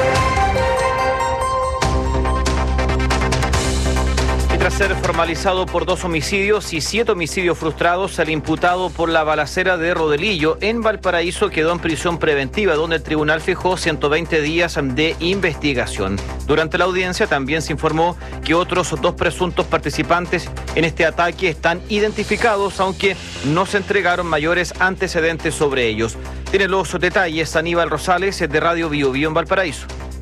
Tras ser formalizado por dos homicidios y siete homicidios frustrados, el imputado por la balacera de Rodelillo en Valparaíso quedó en prisión preventiva, donde el tribunal fijó ciento veinte días de investigación. Durante la audiencia también se informó que otros dos presuntos participantes en este ataque están identificados, aunque no se entregaron mayores antecedentes sobre ellos. Tiene los detalles Aníbal Rosales de Radio Bio Bio en Valparaíso.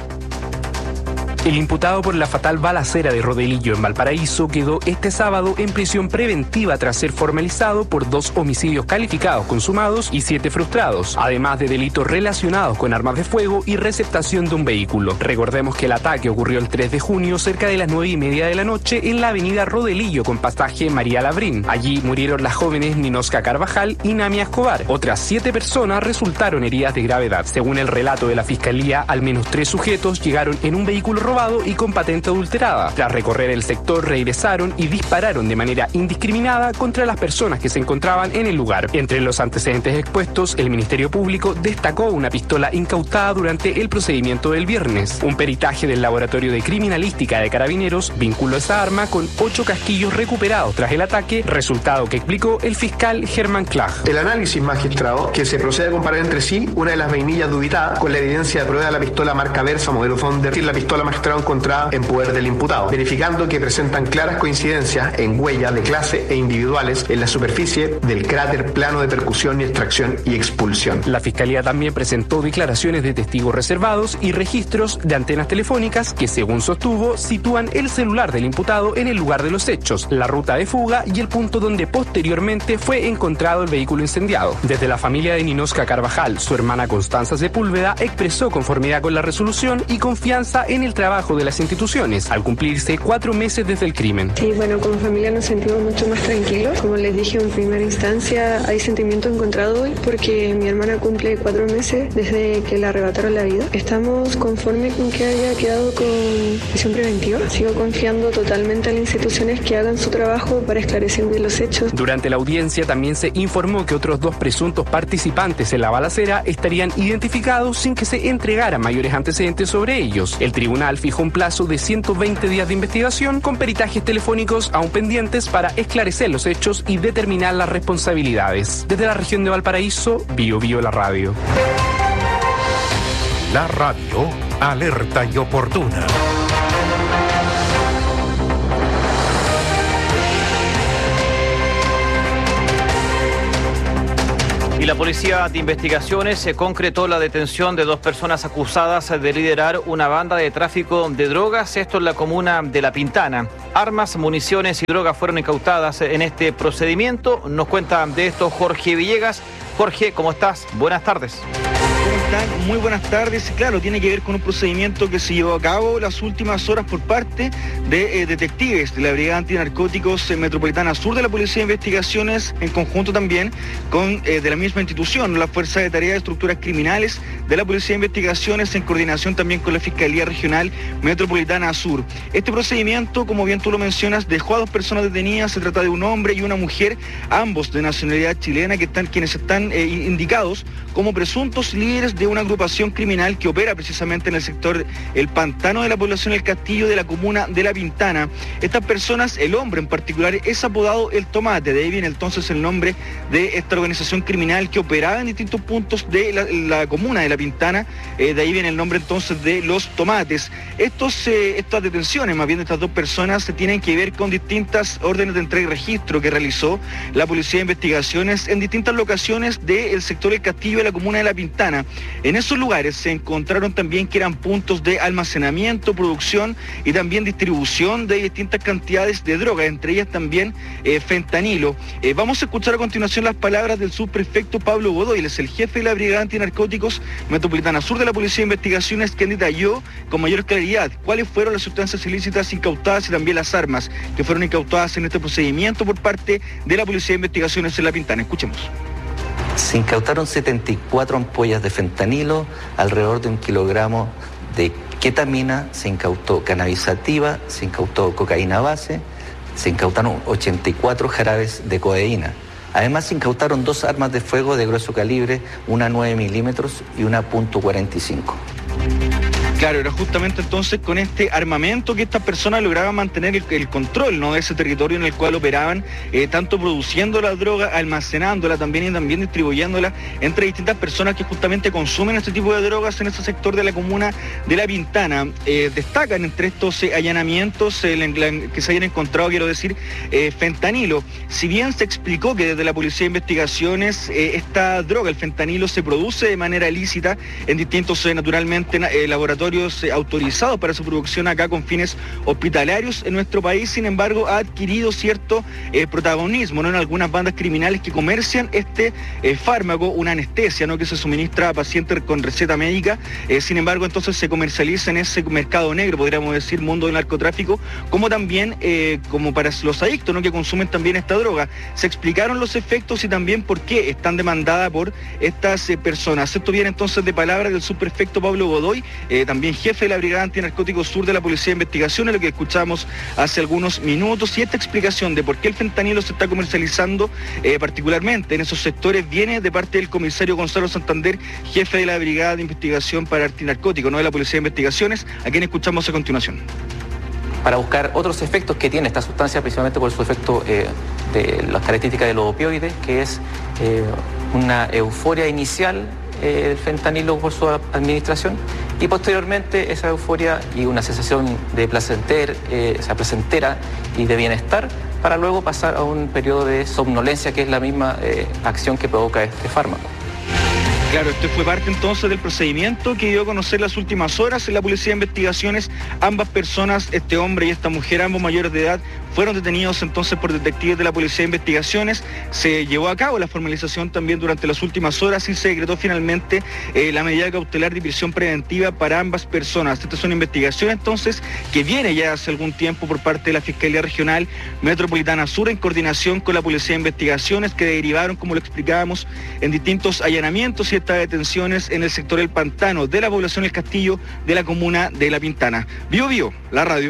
El imputado por la fatal balacera de Rodelillo en Valparaíso quedó este sábado en prisión preventiva tras ser formalizado por dos homicidios calificados consumados y siete frustrados, además de delitos relacionados con armas de fuego y receptación de un vehículo. Recordemos que el ataque ocurrió el tres de junio cerca de las nueve y media de la noche en la avenida Rodelillo con pasaje María Labrín. Allí murieron las jóvenes Ninosca Carvajal y Namia Escobar. Otras siete personas resultaron heridas de gravedad. Según el relato de la fiscalía, al menos tres sujetos llegaron en un vehículo robado y con patente adulterada. Tras recorrer el sector, regresaron y dispararon de manera indiscriminada contra las personas que se encontraban en el lugar. Entre los antecedentes expuestos, el Ministerio Público destacó una pistola incautada durante el procedimiento del viernes. Un peritaje del Laboratorio de Criminalística de Carabineros vinculó esa arma con ocho casquillos recuperados tras el ataque, resultado que explicó el fiscal Germán Clag. El análisis magistrado, que se procede a comparar entre sí una de las vainillas dubitadas con la evidencia de prueba de la pistola marca Versa modelo Thunder y la pistola magistrada encontrada en poder del imputado, verificando que presentan claras coincidencias en huellas de clase e individuales en la superficie del cráter plano de percusión y extracción y expulsión. La Fiscalía también presentó declaraciones de testigos reservados y registros de antenas telefónicas que, según sostuvo, sitúan el celular del imputado en el lugar de los hechos, la ruta de fuga y el punto donde posteriormente fue encontrado el vehículo incendiado. Desde la familia de Ninosca Carvajal, su hermana Constanza Sepúlveda expresó conformidad con la resolución y confianza en el trabajo de las instituciones, al cumplirse cuatro meses desde el crimen. Sí, bueno, como familia nos sentimos mucho más tranquilos. Como les dije en primera instancia, hay sentimientos encontrados hoy porque mi hermana cumple cuatro meses desde que le arrebataron la vida. Estamos conformes con que haya quedado con prisión preventiva. Sigo confiando totalmente en las instituciones que hagan su trabajo para esclarecer bien los hechos. Durante la audiencia también se informó que otros dos presuntos participantes en la balacera estarían identificados sin que se entregaran mayores antecedentes sobre ellos. El tribunal fijó un plazo de ciento veinte días de investigación con peritajes telefónicos aún pendientes para esclarecer los hechos y determinar las responsabilidades. Desde la región de Valparaíso, Bio Bio la radio. La radio alerta y oportuna. Y Y la Policía de Investigaciones se concretó la detención de dos personas acusadas de liderar una banda de tráfico de drogas, esto en la comuna de La Pintana. Armas, municiones y drogas fueron incautadas en este procedimiento. Nos cuenta de esto Jorge Villegas. Jorge, ¿cómo estás? Buenas tardes. ¿Cómo están? Muy buenas tardes. Claro, tiene que ver con un procedimiento que se llevó a cabo las últimas horas por parte de eh, detectives de la Brigada Antinarcóticos eh, Metropolitana Sur de la Policía de Investigaciones, en conjunto también con eh, de la misma institución, la Fuerza de Tareas de Estructuras Criminales de la Policía de Investigaciones, en coordinación también con la Fiscalía Regional Metropolitana Sur. Este procedimiento, como bien tú lo mencionas, dejó a dos personas detenidas. Se trata de un hombre y una mujer, ambos de nacionalidad chilena, que están, quienes están eh, indicados como presuntos líderes de una agrupación criminal que opera precisamente en el sector El Pantano de la población El Castillo de la comuna de La Pintana. Estas personas, el hombre en particular, es apodado El Tomate. De ahí viene entonces el nombre de esta organización criminal que operaba en distintos puntos de la, la comuna de La Pintana. Eh, de ahí viene el nombre entonces de Los Tomates. Estos, eh, estas detenciones, más bien de estas dos personas, se tienen que ver con distintas órdenes de entrega y registro que realizó la Policía de Investigaciones en distintas locaciones del sector El Castillo de la comuna de La Pintana. En esos lugares se encontraron también que eran puntos de almacenamiento, producción y también distribución de distintas cantidades de droga, entre ellas también eh, fentanilo. Eh, vamos a escuchar a continuación las palabras del subprefecto Pablo Godoy, él es el jefe de la Brigada Antinarcóticos Metropolitana Sur de la Policía de Investigaciones, quien detalló con mayor claridad cuáles fueron las sustancias ilícitas incautadas y también las armas que fueron incautadas en este procedimiento por parte de la Policía de Investigaciones en La Pintana. Escuchemos. Se incautaron setenta y cuatro ampollas de fentanilo, alrededor de un kilogramo de ketamina, se incautó cannabis sativa, se incautó cocaína base, se incautaron ochenta y cuatro jarabes de codeína. Además se incautaron dos armas de fuego de grueso calibre, una nueve milímetros y una punto cuarenta y cinco. Claro, era justamente entonces con este armamento que estas personas lograban mantener el, el control, ¿no?, de ese territorio en el cual operaban, eh, tanto produciendo la droga, almacenándola también y también distribuyéndola entre distintas personas que justamente consumen este tipo de drogas en ese sector de la comuna de La Pintana. Eh, destacan entre estos eh, allanamientos eh, la, la, que se hayan encontrado, quiero decir, eh, fentanilo. Si bien se explicó que desde la Policía de Investigaciones eh, esta droga, el fentanilo, se produce de manera ilícita en distintos, eh, naturalmente, eh, laboratorios autorizados para su producción acá con fines hospitalarios en nuestro país, sin embargo ha adquirido cierto eh, protagonismo, ¿no?, en algunas bandas criminales que comercian este eh, fármaco, una anestesia, ¿no?, que se suministra a pacientes con receta médica. Eh, sin embargo entonces se comercializa en ese mercado negro, podríamos decir, mundo del narcotráfico, como también eh, como para los adictos, ¿no?, que consumen también esta droga. Se explicaron los efectos y también por qué están demandadas por estas eh, personas. Esto viene entonces de palabras del subprefecto Pablo Godoy, eh, también jefe de la Brigada Antinarcóticos Sur de la Policía de Investigaciones, lo que escuchamos hace algunos minutos. Y esta explicación de por qué el fentanilo se está comercializando eh, particularmente en esos sectores viene de parte del comisario Gonzalo Santander, jefe de la Brigada de Investigación para Antinarcóticos, ¿no?, de la Policía de Investigaciones, a quien escuchamos a continuación. Para buscar otros efectos que tiene esta sustancia, principalmente por su efecto eh, de las características de los opioides, que es eh, una euforia inicial eh, del fentanilo por su administración, y posteriormente esa euforia y una sensación de placenter, eh, esa placentera y de bienestar, para luego pasar a un periodo de somnolencia, que es la misma eh, acción que provoca este fármaco. Claro, este fue parte entonces del procedimiento que dio a conocer las últimas horas en la Policía de Investigaciones. Ambas personas, este hombre y esta mujer, ambos mayores de edad, fueron detenidos entonces por detectives de la Policía de Investigaciones. Se llevó a cabo la formalización también durante las últimas horas y se decretó finalmente eh, la medida cautelar de prisión preventiva para ambas personas. Esta es una investigación entonces que viene ya hace algún tiempo por parte de la Fiscalía Regional Metropolitana Sur, en coordinación con la Policía de Investigaciones, que derivaron, como lo explicábamos, en distintos allanamientos y estas detenciones en el sector El Pantano de la población El Castillo de la comuna de La Pintana. Bio Bio, la radio.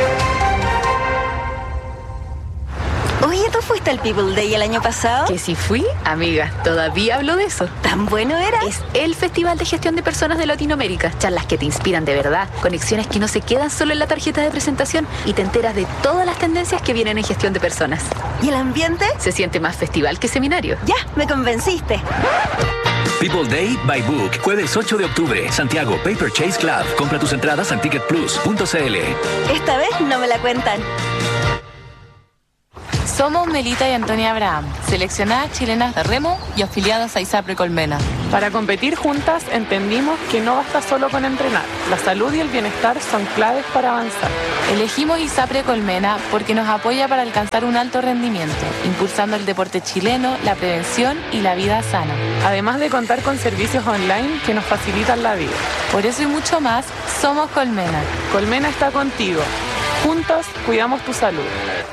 Oye, ¿tú fuiste al People Day el año pasado? Que si fui, amiga, todavía hablo de eso. ¿Tan bueno era? Es el Festival de Gestión de Personas de Latinoamérica. Charlas que te inspiran de verdad, conexiones que no se quedan solo en la tarjeta de presentación y te enteras de todas las tendencias que vienen en gestión de personas. ¿Y el ambiente? Se siente más festival que seminario. Ya, me convenciste. People Day by Book, jueves ocho de octubre, Santiago, Paper Chase Club. Compra tus entradas en ticket plus punto c l. Esta vez no me la cuentan. Somos Melita y Antonia Abraham, seleccionadas chilenas de remo y afiliadas a ISAPRE Colmena. Para competir juntas entendimos que no basta solo con entrenar. La salud y el bienestar son claves para avanzar. Elegimos ISAPRE Colmena porque nos apoya para alcanzar un alto rendimiento, impulsando el deporte chileno, la prevención y la vida sana. Además de contar con servicios online que nos facilitan la vida. Por eso y mucho más, somos Colmena. Colmena está contigo. Juntos cuidamos tu salud.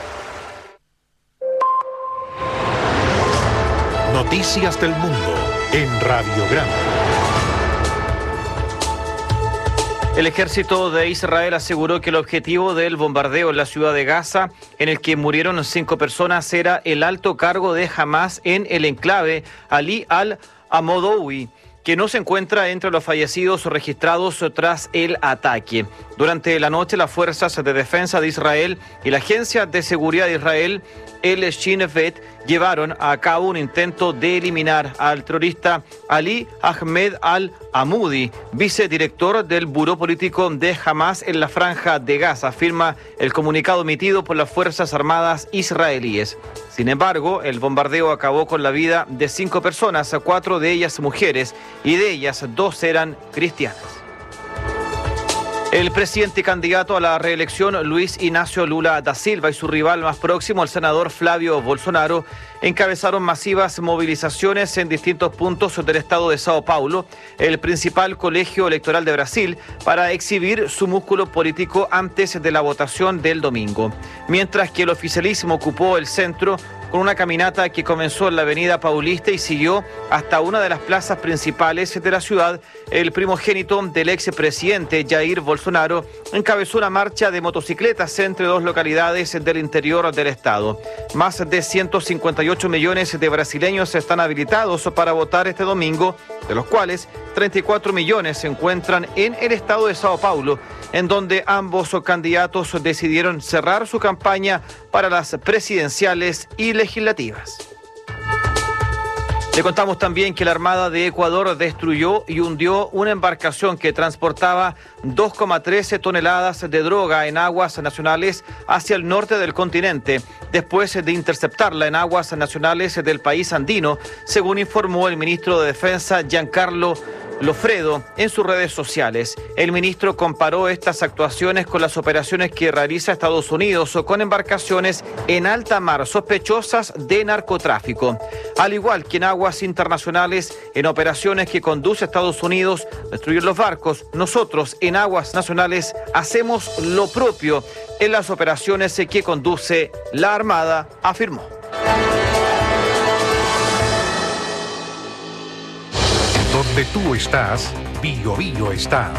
Noticias del mundo en Radiograma. El ejército de Israel aseguró que el objetivo del bombardeo en la ciudad de Gaza, en el que murieron cinco personas, era el alto cargo de Hamas en el enclave Ali al-Amodoui, que no se encuentra entre los fallecidos registrados tras el ataque. Durante la noche, las fuerzas de defensa de Israel y la Agencia de Seguridad de Israel, el Shin Bet, llevaron a cabo un intento de eliminar al terrorista Ali Ahmed al-Amudi, vicedirector del Buró Político de Hamas en la Franja de Gaza, afirma el comunicado emitido por las Fuerzas Armadas israelíes. Sin embargo, el bombardeo acabó con la vida de cinco personas, cuatro de ellas mujeres, y de ellas dos eran cristianas. El presidente y candidato a la reelección, Luis Ignacio Lula da Silva, y su rival más próximo, el senador Flavio Bolsonaro, encabezaron masivas movilizaciones en distintos puntos del estado de Sao Paulo, el principal colegio electoral de Brasil, para exhibir su músculo político antes de la votación del domingo. Mientras que el oficialismo ocupó el centro con una caminata que comenzó en la avenida Paulista y siguió hasta una de las plazas principales de la ciudad, el primogénito del expresidente Jair Bolsonaro encabezó una marcha de motocicletas entre dos localidades del interior del estado. Más de ciento cincuenta y ocho millones de brasileños están habilitados para votar este domingo, de los cuales treinta y cuatro millones se encuentran en el estado de Sao Paulo, en donde ambos candidatos decidieron cerrar su campaña para las presidenciales y legislativas. Le contamos también que la Armada de Ecuador destruyó y hundió una embarcación que transportaba dos coma trece toneladas de droga en aguas nacionales hacia el norte del continente, después de interceptarla en aguas nacionales del país andino, según informó el ministro de Defensa, Giancarlo Lofredo, en sus redes sociales. El ministro comparó estas actuaciones con las operaciones que realiza Estados Unidos o con embarcaciones en alta mar sospechosas de narcotráfico. Al igual que en aguas internacionales, en operaciones que conduce Estados Unidos a destruir los barcos, nosotros en aguas nacionales hacemos lo propio en las operaciones que conduce la Armada, afirmó. Donde tú estás, Bio Bio está.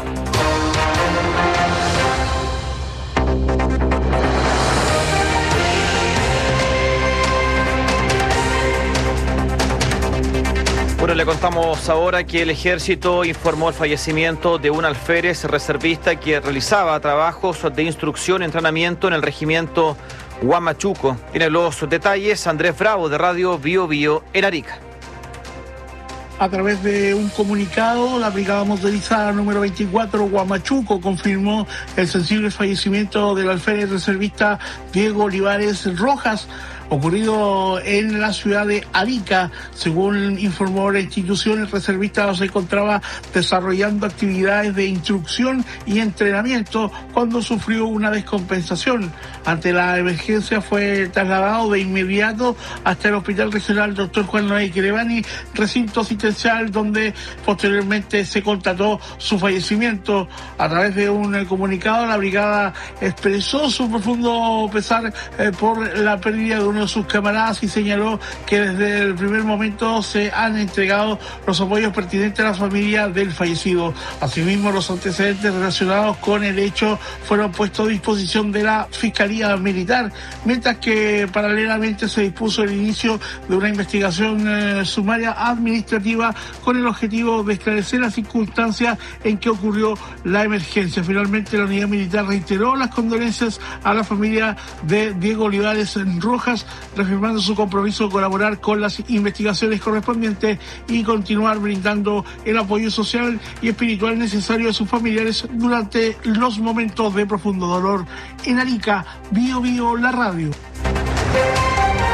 Bueno, le contamos ahora que el ejército informó el fallecimiento de un alférez reservista que realizaba trabajos de instrucción y entrenamiento en el regimiento Huamachuco. Tiene los detalles Andrés Bravo, de Radio Bio Bio en Arica. A través de un comunicado, la Brigada Motorizada número veinticuatro Huamachuco confirmó el sensible fallecimiento del alférez reservista Diego Olivares Rojas, ocurrido en la ciudad de Arica. Según informó la institución, el reservista se encontraba desarrollando actividades de instrucción y entrenamiento cuando sufrió una descompensación. Ante la emergencia fue trasladado de inmediato hasta el Hospital Regional doctor Juan Noé Querevani, recinto asistencial, donde posteriormente se constató su fallecimiento. A través de un comunicado, la brigada expresó su profundo pesar eh, por la pérdida de uno de sus camaradas y señaló que desde el primer momento se han entregado los apoyos pertinentes a la familia del fallecido. Asimismo, los antecedentes relacionados con el hecho fueron puestos a disposición de la Fiscalía Militar, mientras que paralelamente se dispuso el inicio de una investigación eh, sumaria administrativa con el objetivo de esclarecer las circunstancias en que ocurrió la emergencia. Finalmente, la unidad militar reiteró las condolencias a la familia de Diego Olivares Rojas, reafirmando su compromiso de colaborar con las investigaciones correspondientes y continuar brindando el apoyo social y espiritual necesario a sus familiares durante los momentos de profundo dolor. En Arica, Bio Bio, la radio.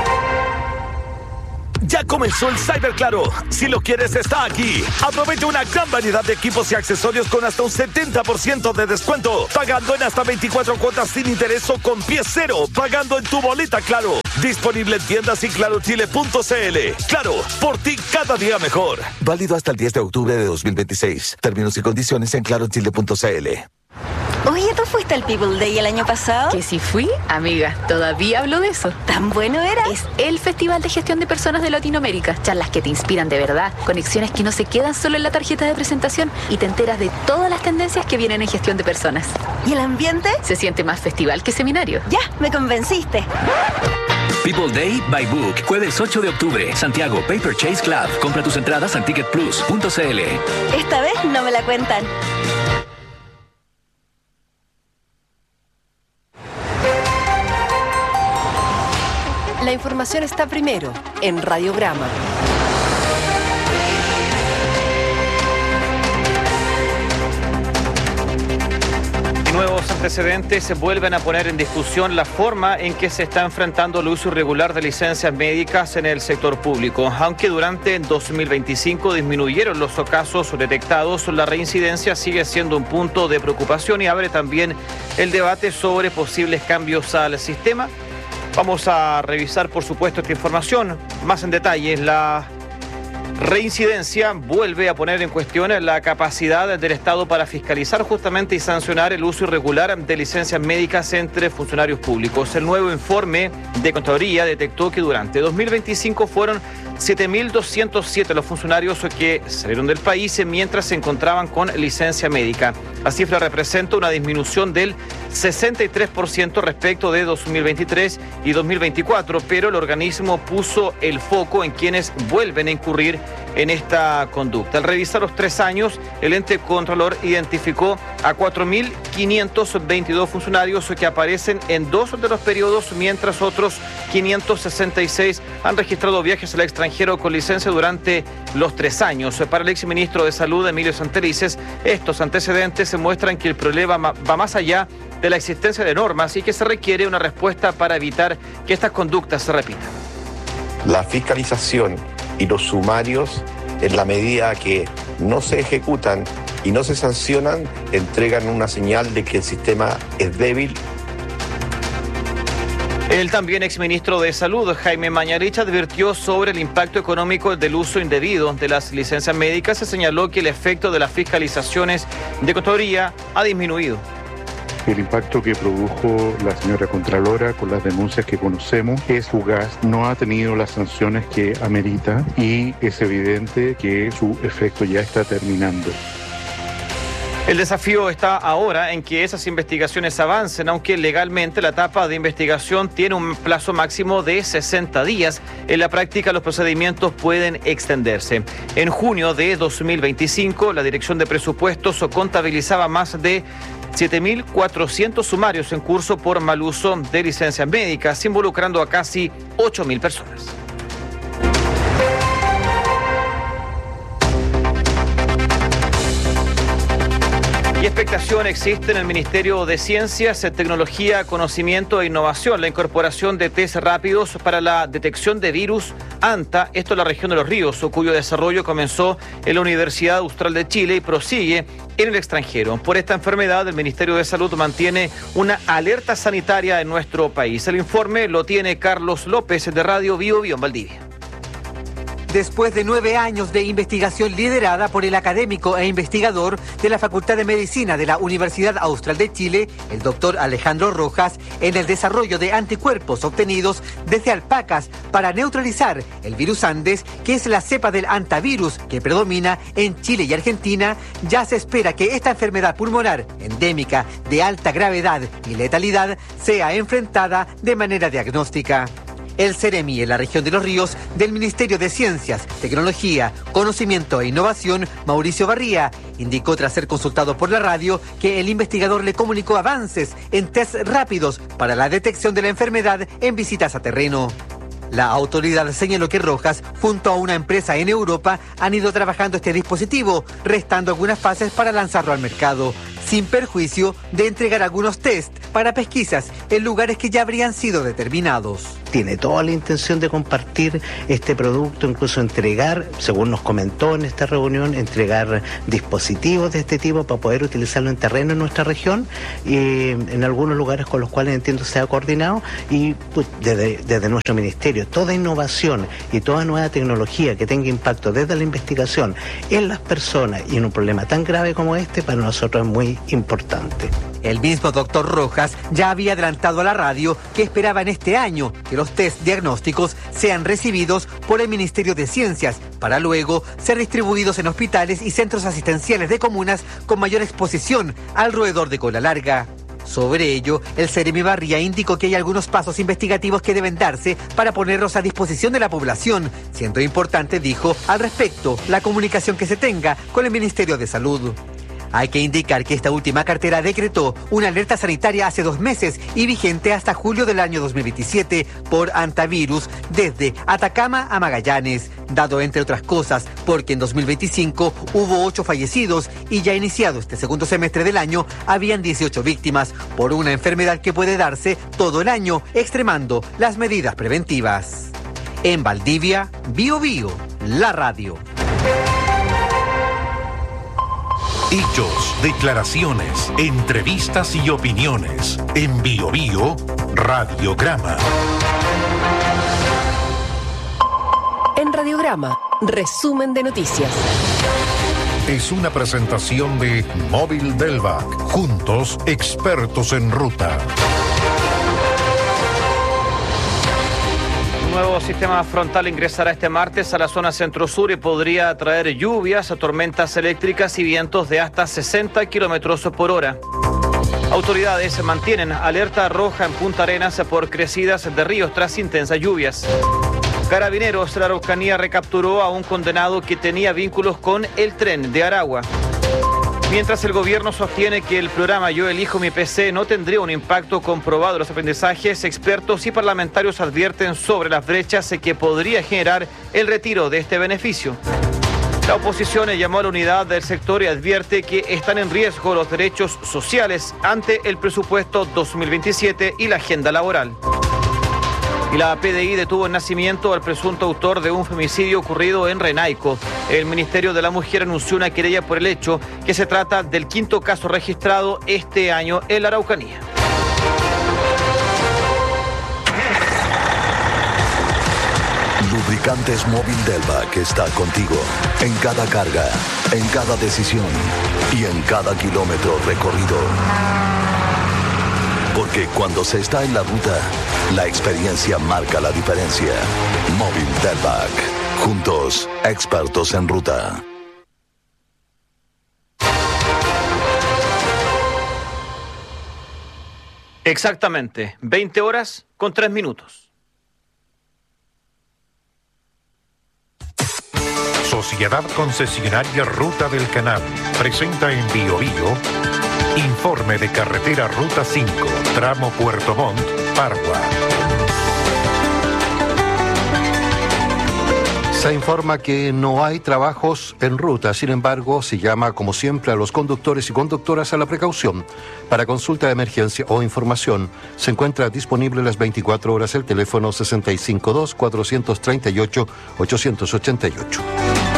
Ya comenzó el Cyber Claro. Si lo quieres, está aquí. Aprovecha una gran variedad de equipos y accesorios con hasta un setenta por ciento de descuento. Pagando en hasta veinticuatro cuotas sin interés o con pie cero. Pagando en tu boleta Claro. Disponible en tiendas y claro chile punto c l. Claro, por ti cada día mejor. Válido hasta el diez de octubre de dos mil veintiséis. Términos y condiciones en claro chile punto c l. Oye, ¿tú fuiste al People Day el año pasado? Que si fui, amiga, todavía hablo de eso. ¿Tan bueno era? Es el Festival de Gestión de Personas de Latinoamérica. Charlas que te inspiran de verdad, conexiones que no se quedan solo en la tarjeta de presentación y te enteras de todas las tendencias que vienen en gestión de personas. ¿Y el ambiente? Se siente más festival que seminario. Ya, me convenciste. People Day by Book, jueves ocho de octubre, Santiago Paper Chase Club. Compra tus entradas en ticket plus punto c l. Esta vez no me la cuentan. La información está primero en Radiograma. Nuevos antecedentes se vuelven a poner en discusión la forma en que se está enfrentando el uso irregular de licencias médicas en el sector público. Aunque durante dos mil veinticinco disminuyeron los casos detectados, la reincidencia sigue siendo un punto de preocupación y abre también el debate sobre posibles cambios al sistema. Vamos a revisar, por supuesto, esta información más en detalle. La reincidencia vuelve a poner en cuestión la capacidad del Estado para fiscalizar justamente y sancionar el uso irregular de licencias médicas entre funcionarios públicos. El nuevo informe de Contraloría detectó que durante dos mil veinticinco fueron siete mil doscientos siete los funcionarios que salieron del país mientras se encontraban con licencia médica. La cifra representa una disminución del sesenta y tres por ciento respecto de dos mil veintitrés y dos mil veinticuatro, pero el organismo puso el foco en quienes vuelven a incurrir en esta conducta. Al revisar los tres años, el ente controlador identificó a cuatro mil quinientos veintidós funcionarios que aparecen en dos de los periodos, mientras otros quinientos sesenta y seis han registrado viajes al extranjero con licencia durante los tres años. Para el exministro de Salud, Emilio Santelices, estos antecedentes se muestran que el problema va más allá de la existencia de normas y que se requiere una respuesta para evitar que estas conductas se repitan. La fiscalización y los sumarios, en la medida que no se ejecutan y no se sancionan, entregan una señal de que el sistema es débil. El también exministro de Salud, Jaime Mañalich, advirtió sobre el impacto económico del uso indebido de las licencias médicas. Se señaló que el efecto de las fiscalizaciones de Contraloría ha disminuido. El impacto que produjo la señora Contralora con las denuncias que conocemos es fugaz, no ha tenido las sanciones que amerita y es evidente que su efecto ya está terminando. El desafío está ahora en que esas investigaciones avancen, aunque legalmente la etapa de investigación tiene un plazo máximo de sesenta días. En la práctica, los procedimientos pueden extenderse. En junio de dos mil veinticinco, la Dirección de Presupuestos contabilizaba más de siete mil cuatrocientos sumarios en curso por mal uso de licencias médicas, involucrando a casi ocho mil personas. Y expectación existe en el Ministerio de Ciencias, Tecnología, Conocimiento e Innovación, la incorporación de test rápidos para la detección de virus ANTA, esto en la región de Los Ríos, cuyo desarrollo comenzó en la Universidad Austral de Chile y prosigue en el extranjero. Por esta enfermedad, el Ministerio de Salud mantiene una alerta sanitaria en nuestro país. El informe lo tiene Carlos López de Radio Bio Bio en Valdivia. Después de nueve años de investigación liderada por el académico e investigador de la Facultad de Medicina de la Universidad Austral de Chile, el doctor Alejandro Rojas, en el desarrollo de anticuerpos obtenidos desde alpacas para neutralizar el virus Andes, que es la cepa del antivirus que predomina en Chile y Argentina, ya se espera que esta enfermedad pulmonar endémica de alta gravedad y letalidad sea enfrentada de manera diagnóstica. El Ceremi en la región de Los Ríos del Ministerio de Ciencias, Tecnología, Conocimiento e Innovación, Mauricio Barría, indicó tras ser consultado por la radio que el investigador le comunicó avances en test rápidos para la detección de la enfermedad en visitas a terreno. La autoridad señaló que Rojas, junto a una empresa en Europa, han ido trabajando este dispositivo, restando algunas fases para lanzarlo al mercado, sin perjuicio de entregar algunos test para pesquisas en lugares que ya habrían sido determinados. tiene toda la intención de compartir este producto, incluso entregar, según nos comentó en esta reunión, entregar dispositivos de este tipo para poder utilizarlo en terreno en nuestra región y en algunos lugares con los cuales entiendo se ha coordinado y pues, desde, desde nuestro ministerio, toda innovación y toda nueva tecnología que tenga impacto desde la investigación en las personas y en un problema tan grave como este, para nosotros es muy importante. El mismo doctor Rojas ya había adelantado a la radio que esperaba en este año que los test diagnósticos sean recibidos por el Ministerio de Ciencias para luego ser distribuidos en hospitales y centros asistenciales de comunas con mayor exposición al roedor de cola larga. Sobre ello, el Seremi Barría indicó que hay algunos pasos investigativos que deben darse para ponerlos a disposición de la población, siendo importante, dijo, al respecto, la comunicación que se tenga con el Ministerio de Salud. Hay que indicar que esta última cartera decretó una alerta sanitaria hace dos meses y vigente hasta julio del año dos mil veintisiete por antivirus desde Atacama a Magallanes, dado entre otras cosas porque en dos mil veinticinco hubo ocho fallecidos y ya iniciado este segundo semestre del año habían dieciocho víctimas por una enfermedad que puede darse todo el año, extremando las medidas preventivas. En Valdivia, Bio Bio, la radio. Hechos, declaraciones, entrevistas y opiniones. En Bio Bio, Radiograma. En Radiograma, resumen de noticias. Es una presentación de Móvil Delvac. Juntos, expertos en ruta. Un nuevo sistema frontal ingresará este martes a la zona centro-sur y podría traer lluvias, tormentas eléctricas y vientos de hasta sesenta kilómetros por hora. Autoridades mantienen alerta roja en Punta Arenas por crecidas de ríos tras intensas lluvias. Carabineros de la Araucanía recapturó a un condenado que tenía vínculos con el tren de Aragua. Mientras el gobierno sostiene que el programa Yo Elijo Mi P C no tendría un impacto comprobado en los aprendizajes, expertos y parlamentarios advierten sobre las brechas que podría generar el retiro de este beneficio. La oposición llamó a la unidad del sector y advierte que están en riesgo los derechos sociales ante el presupuesto dos mil veintisiete y la agenda laboral. Y la P D I detuvo en Nacimiento al presunto autor de un femicidio ocurrido en Renaico. El Ministerio de la Mujer anunció una querella por el hecho, que se trata del quinto caso registrado este año en la Araucanía. Lubricantes Móvil Delvac está contigo en cada carga, en cada decisión y en cada kilómetro recorrido. Porque cuando se está en la ruta, la experiencia marca la diferencia. Móvil Delvac. Juntos, expertos en ruta. Exactamente, veinte horas con tres minutos. Sociedad Concesionaria Ruta del Canal presenta en Bio Bio informe de carretera Ruta cinco, tramo Puerto Montt, Pargua. Se informa que no hay trabajos en ruta, sin embargo, se llama como siempre a los conductores y conductoras a la precaución. Para consulta de emergencia o información, se encuentra disponible las veinticuatro horas el teléfono sesenta y cinco dos, cuatrocientos treinta y ocho, ochocientos ochenta y ocho.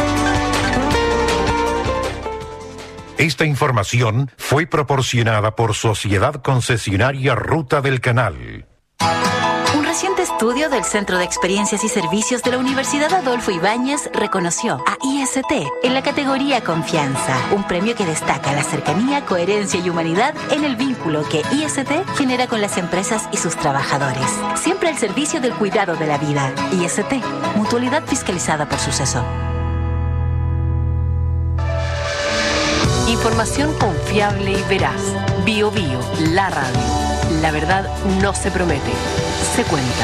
Esta información fue proporcionada por Sociedad Concesionaria Ruta del Canal. Un reciente estudio del Centro de Experiencias y Servicios de la Universidad Adolfo Ibáñez reconoció a I S T en la categoría Confianza, un premio que destaca la cercanía, coherencia y humanidad en el vínculo que I S T genera con las empresas y sus trabajadores. Siempre al servicio del cuidado de la vida. I S T, mutualidad fiscalizada por Suceso. Información confiable y veraz. Bio Bio, la radio. La verdad no se promete, se cuenta.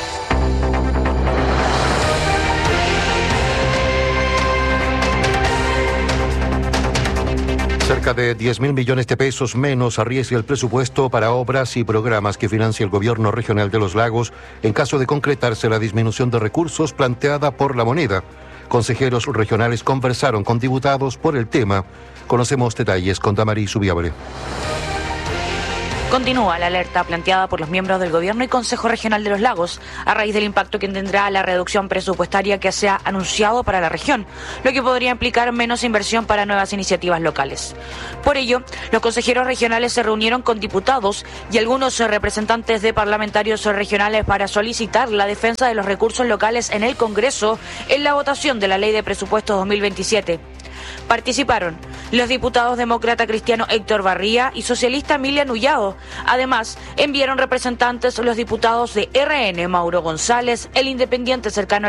Cerca de diez mil millones de pesos menos arriesga el presupuesto para obras y programas que financia el gobierno regional de Los Lagos en caso de concretarse la disminución de recursos planteada por la moneda. Consejeros regionales conversaron con diputados por el tema. Conocemos detalles con Damaris Subiabre. Continúa la alerta planteada por los miembros del Gobierno y Consejo Regional de los Lagos a raíz del impacto que tendrá la reducción presupuestaria que se ha anunciado para la región, lo que podría implicar menos inversión para nuevas iniciativas locales. Por ello, los consejeros regionales se reunieron con diputados y algunos representantes de parlamentarios regionales para solicitar la defensa de los recursos locales en el Congreso en la votación de la Ley de Presupuestos dos mil veintisiete. Participaron los diputados demócrata cristiano Héctor Barría y socialista Emilia Nullado. Además, enviaron representantes los diputados de R N, Mauro González, el independiente cercano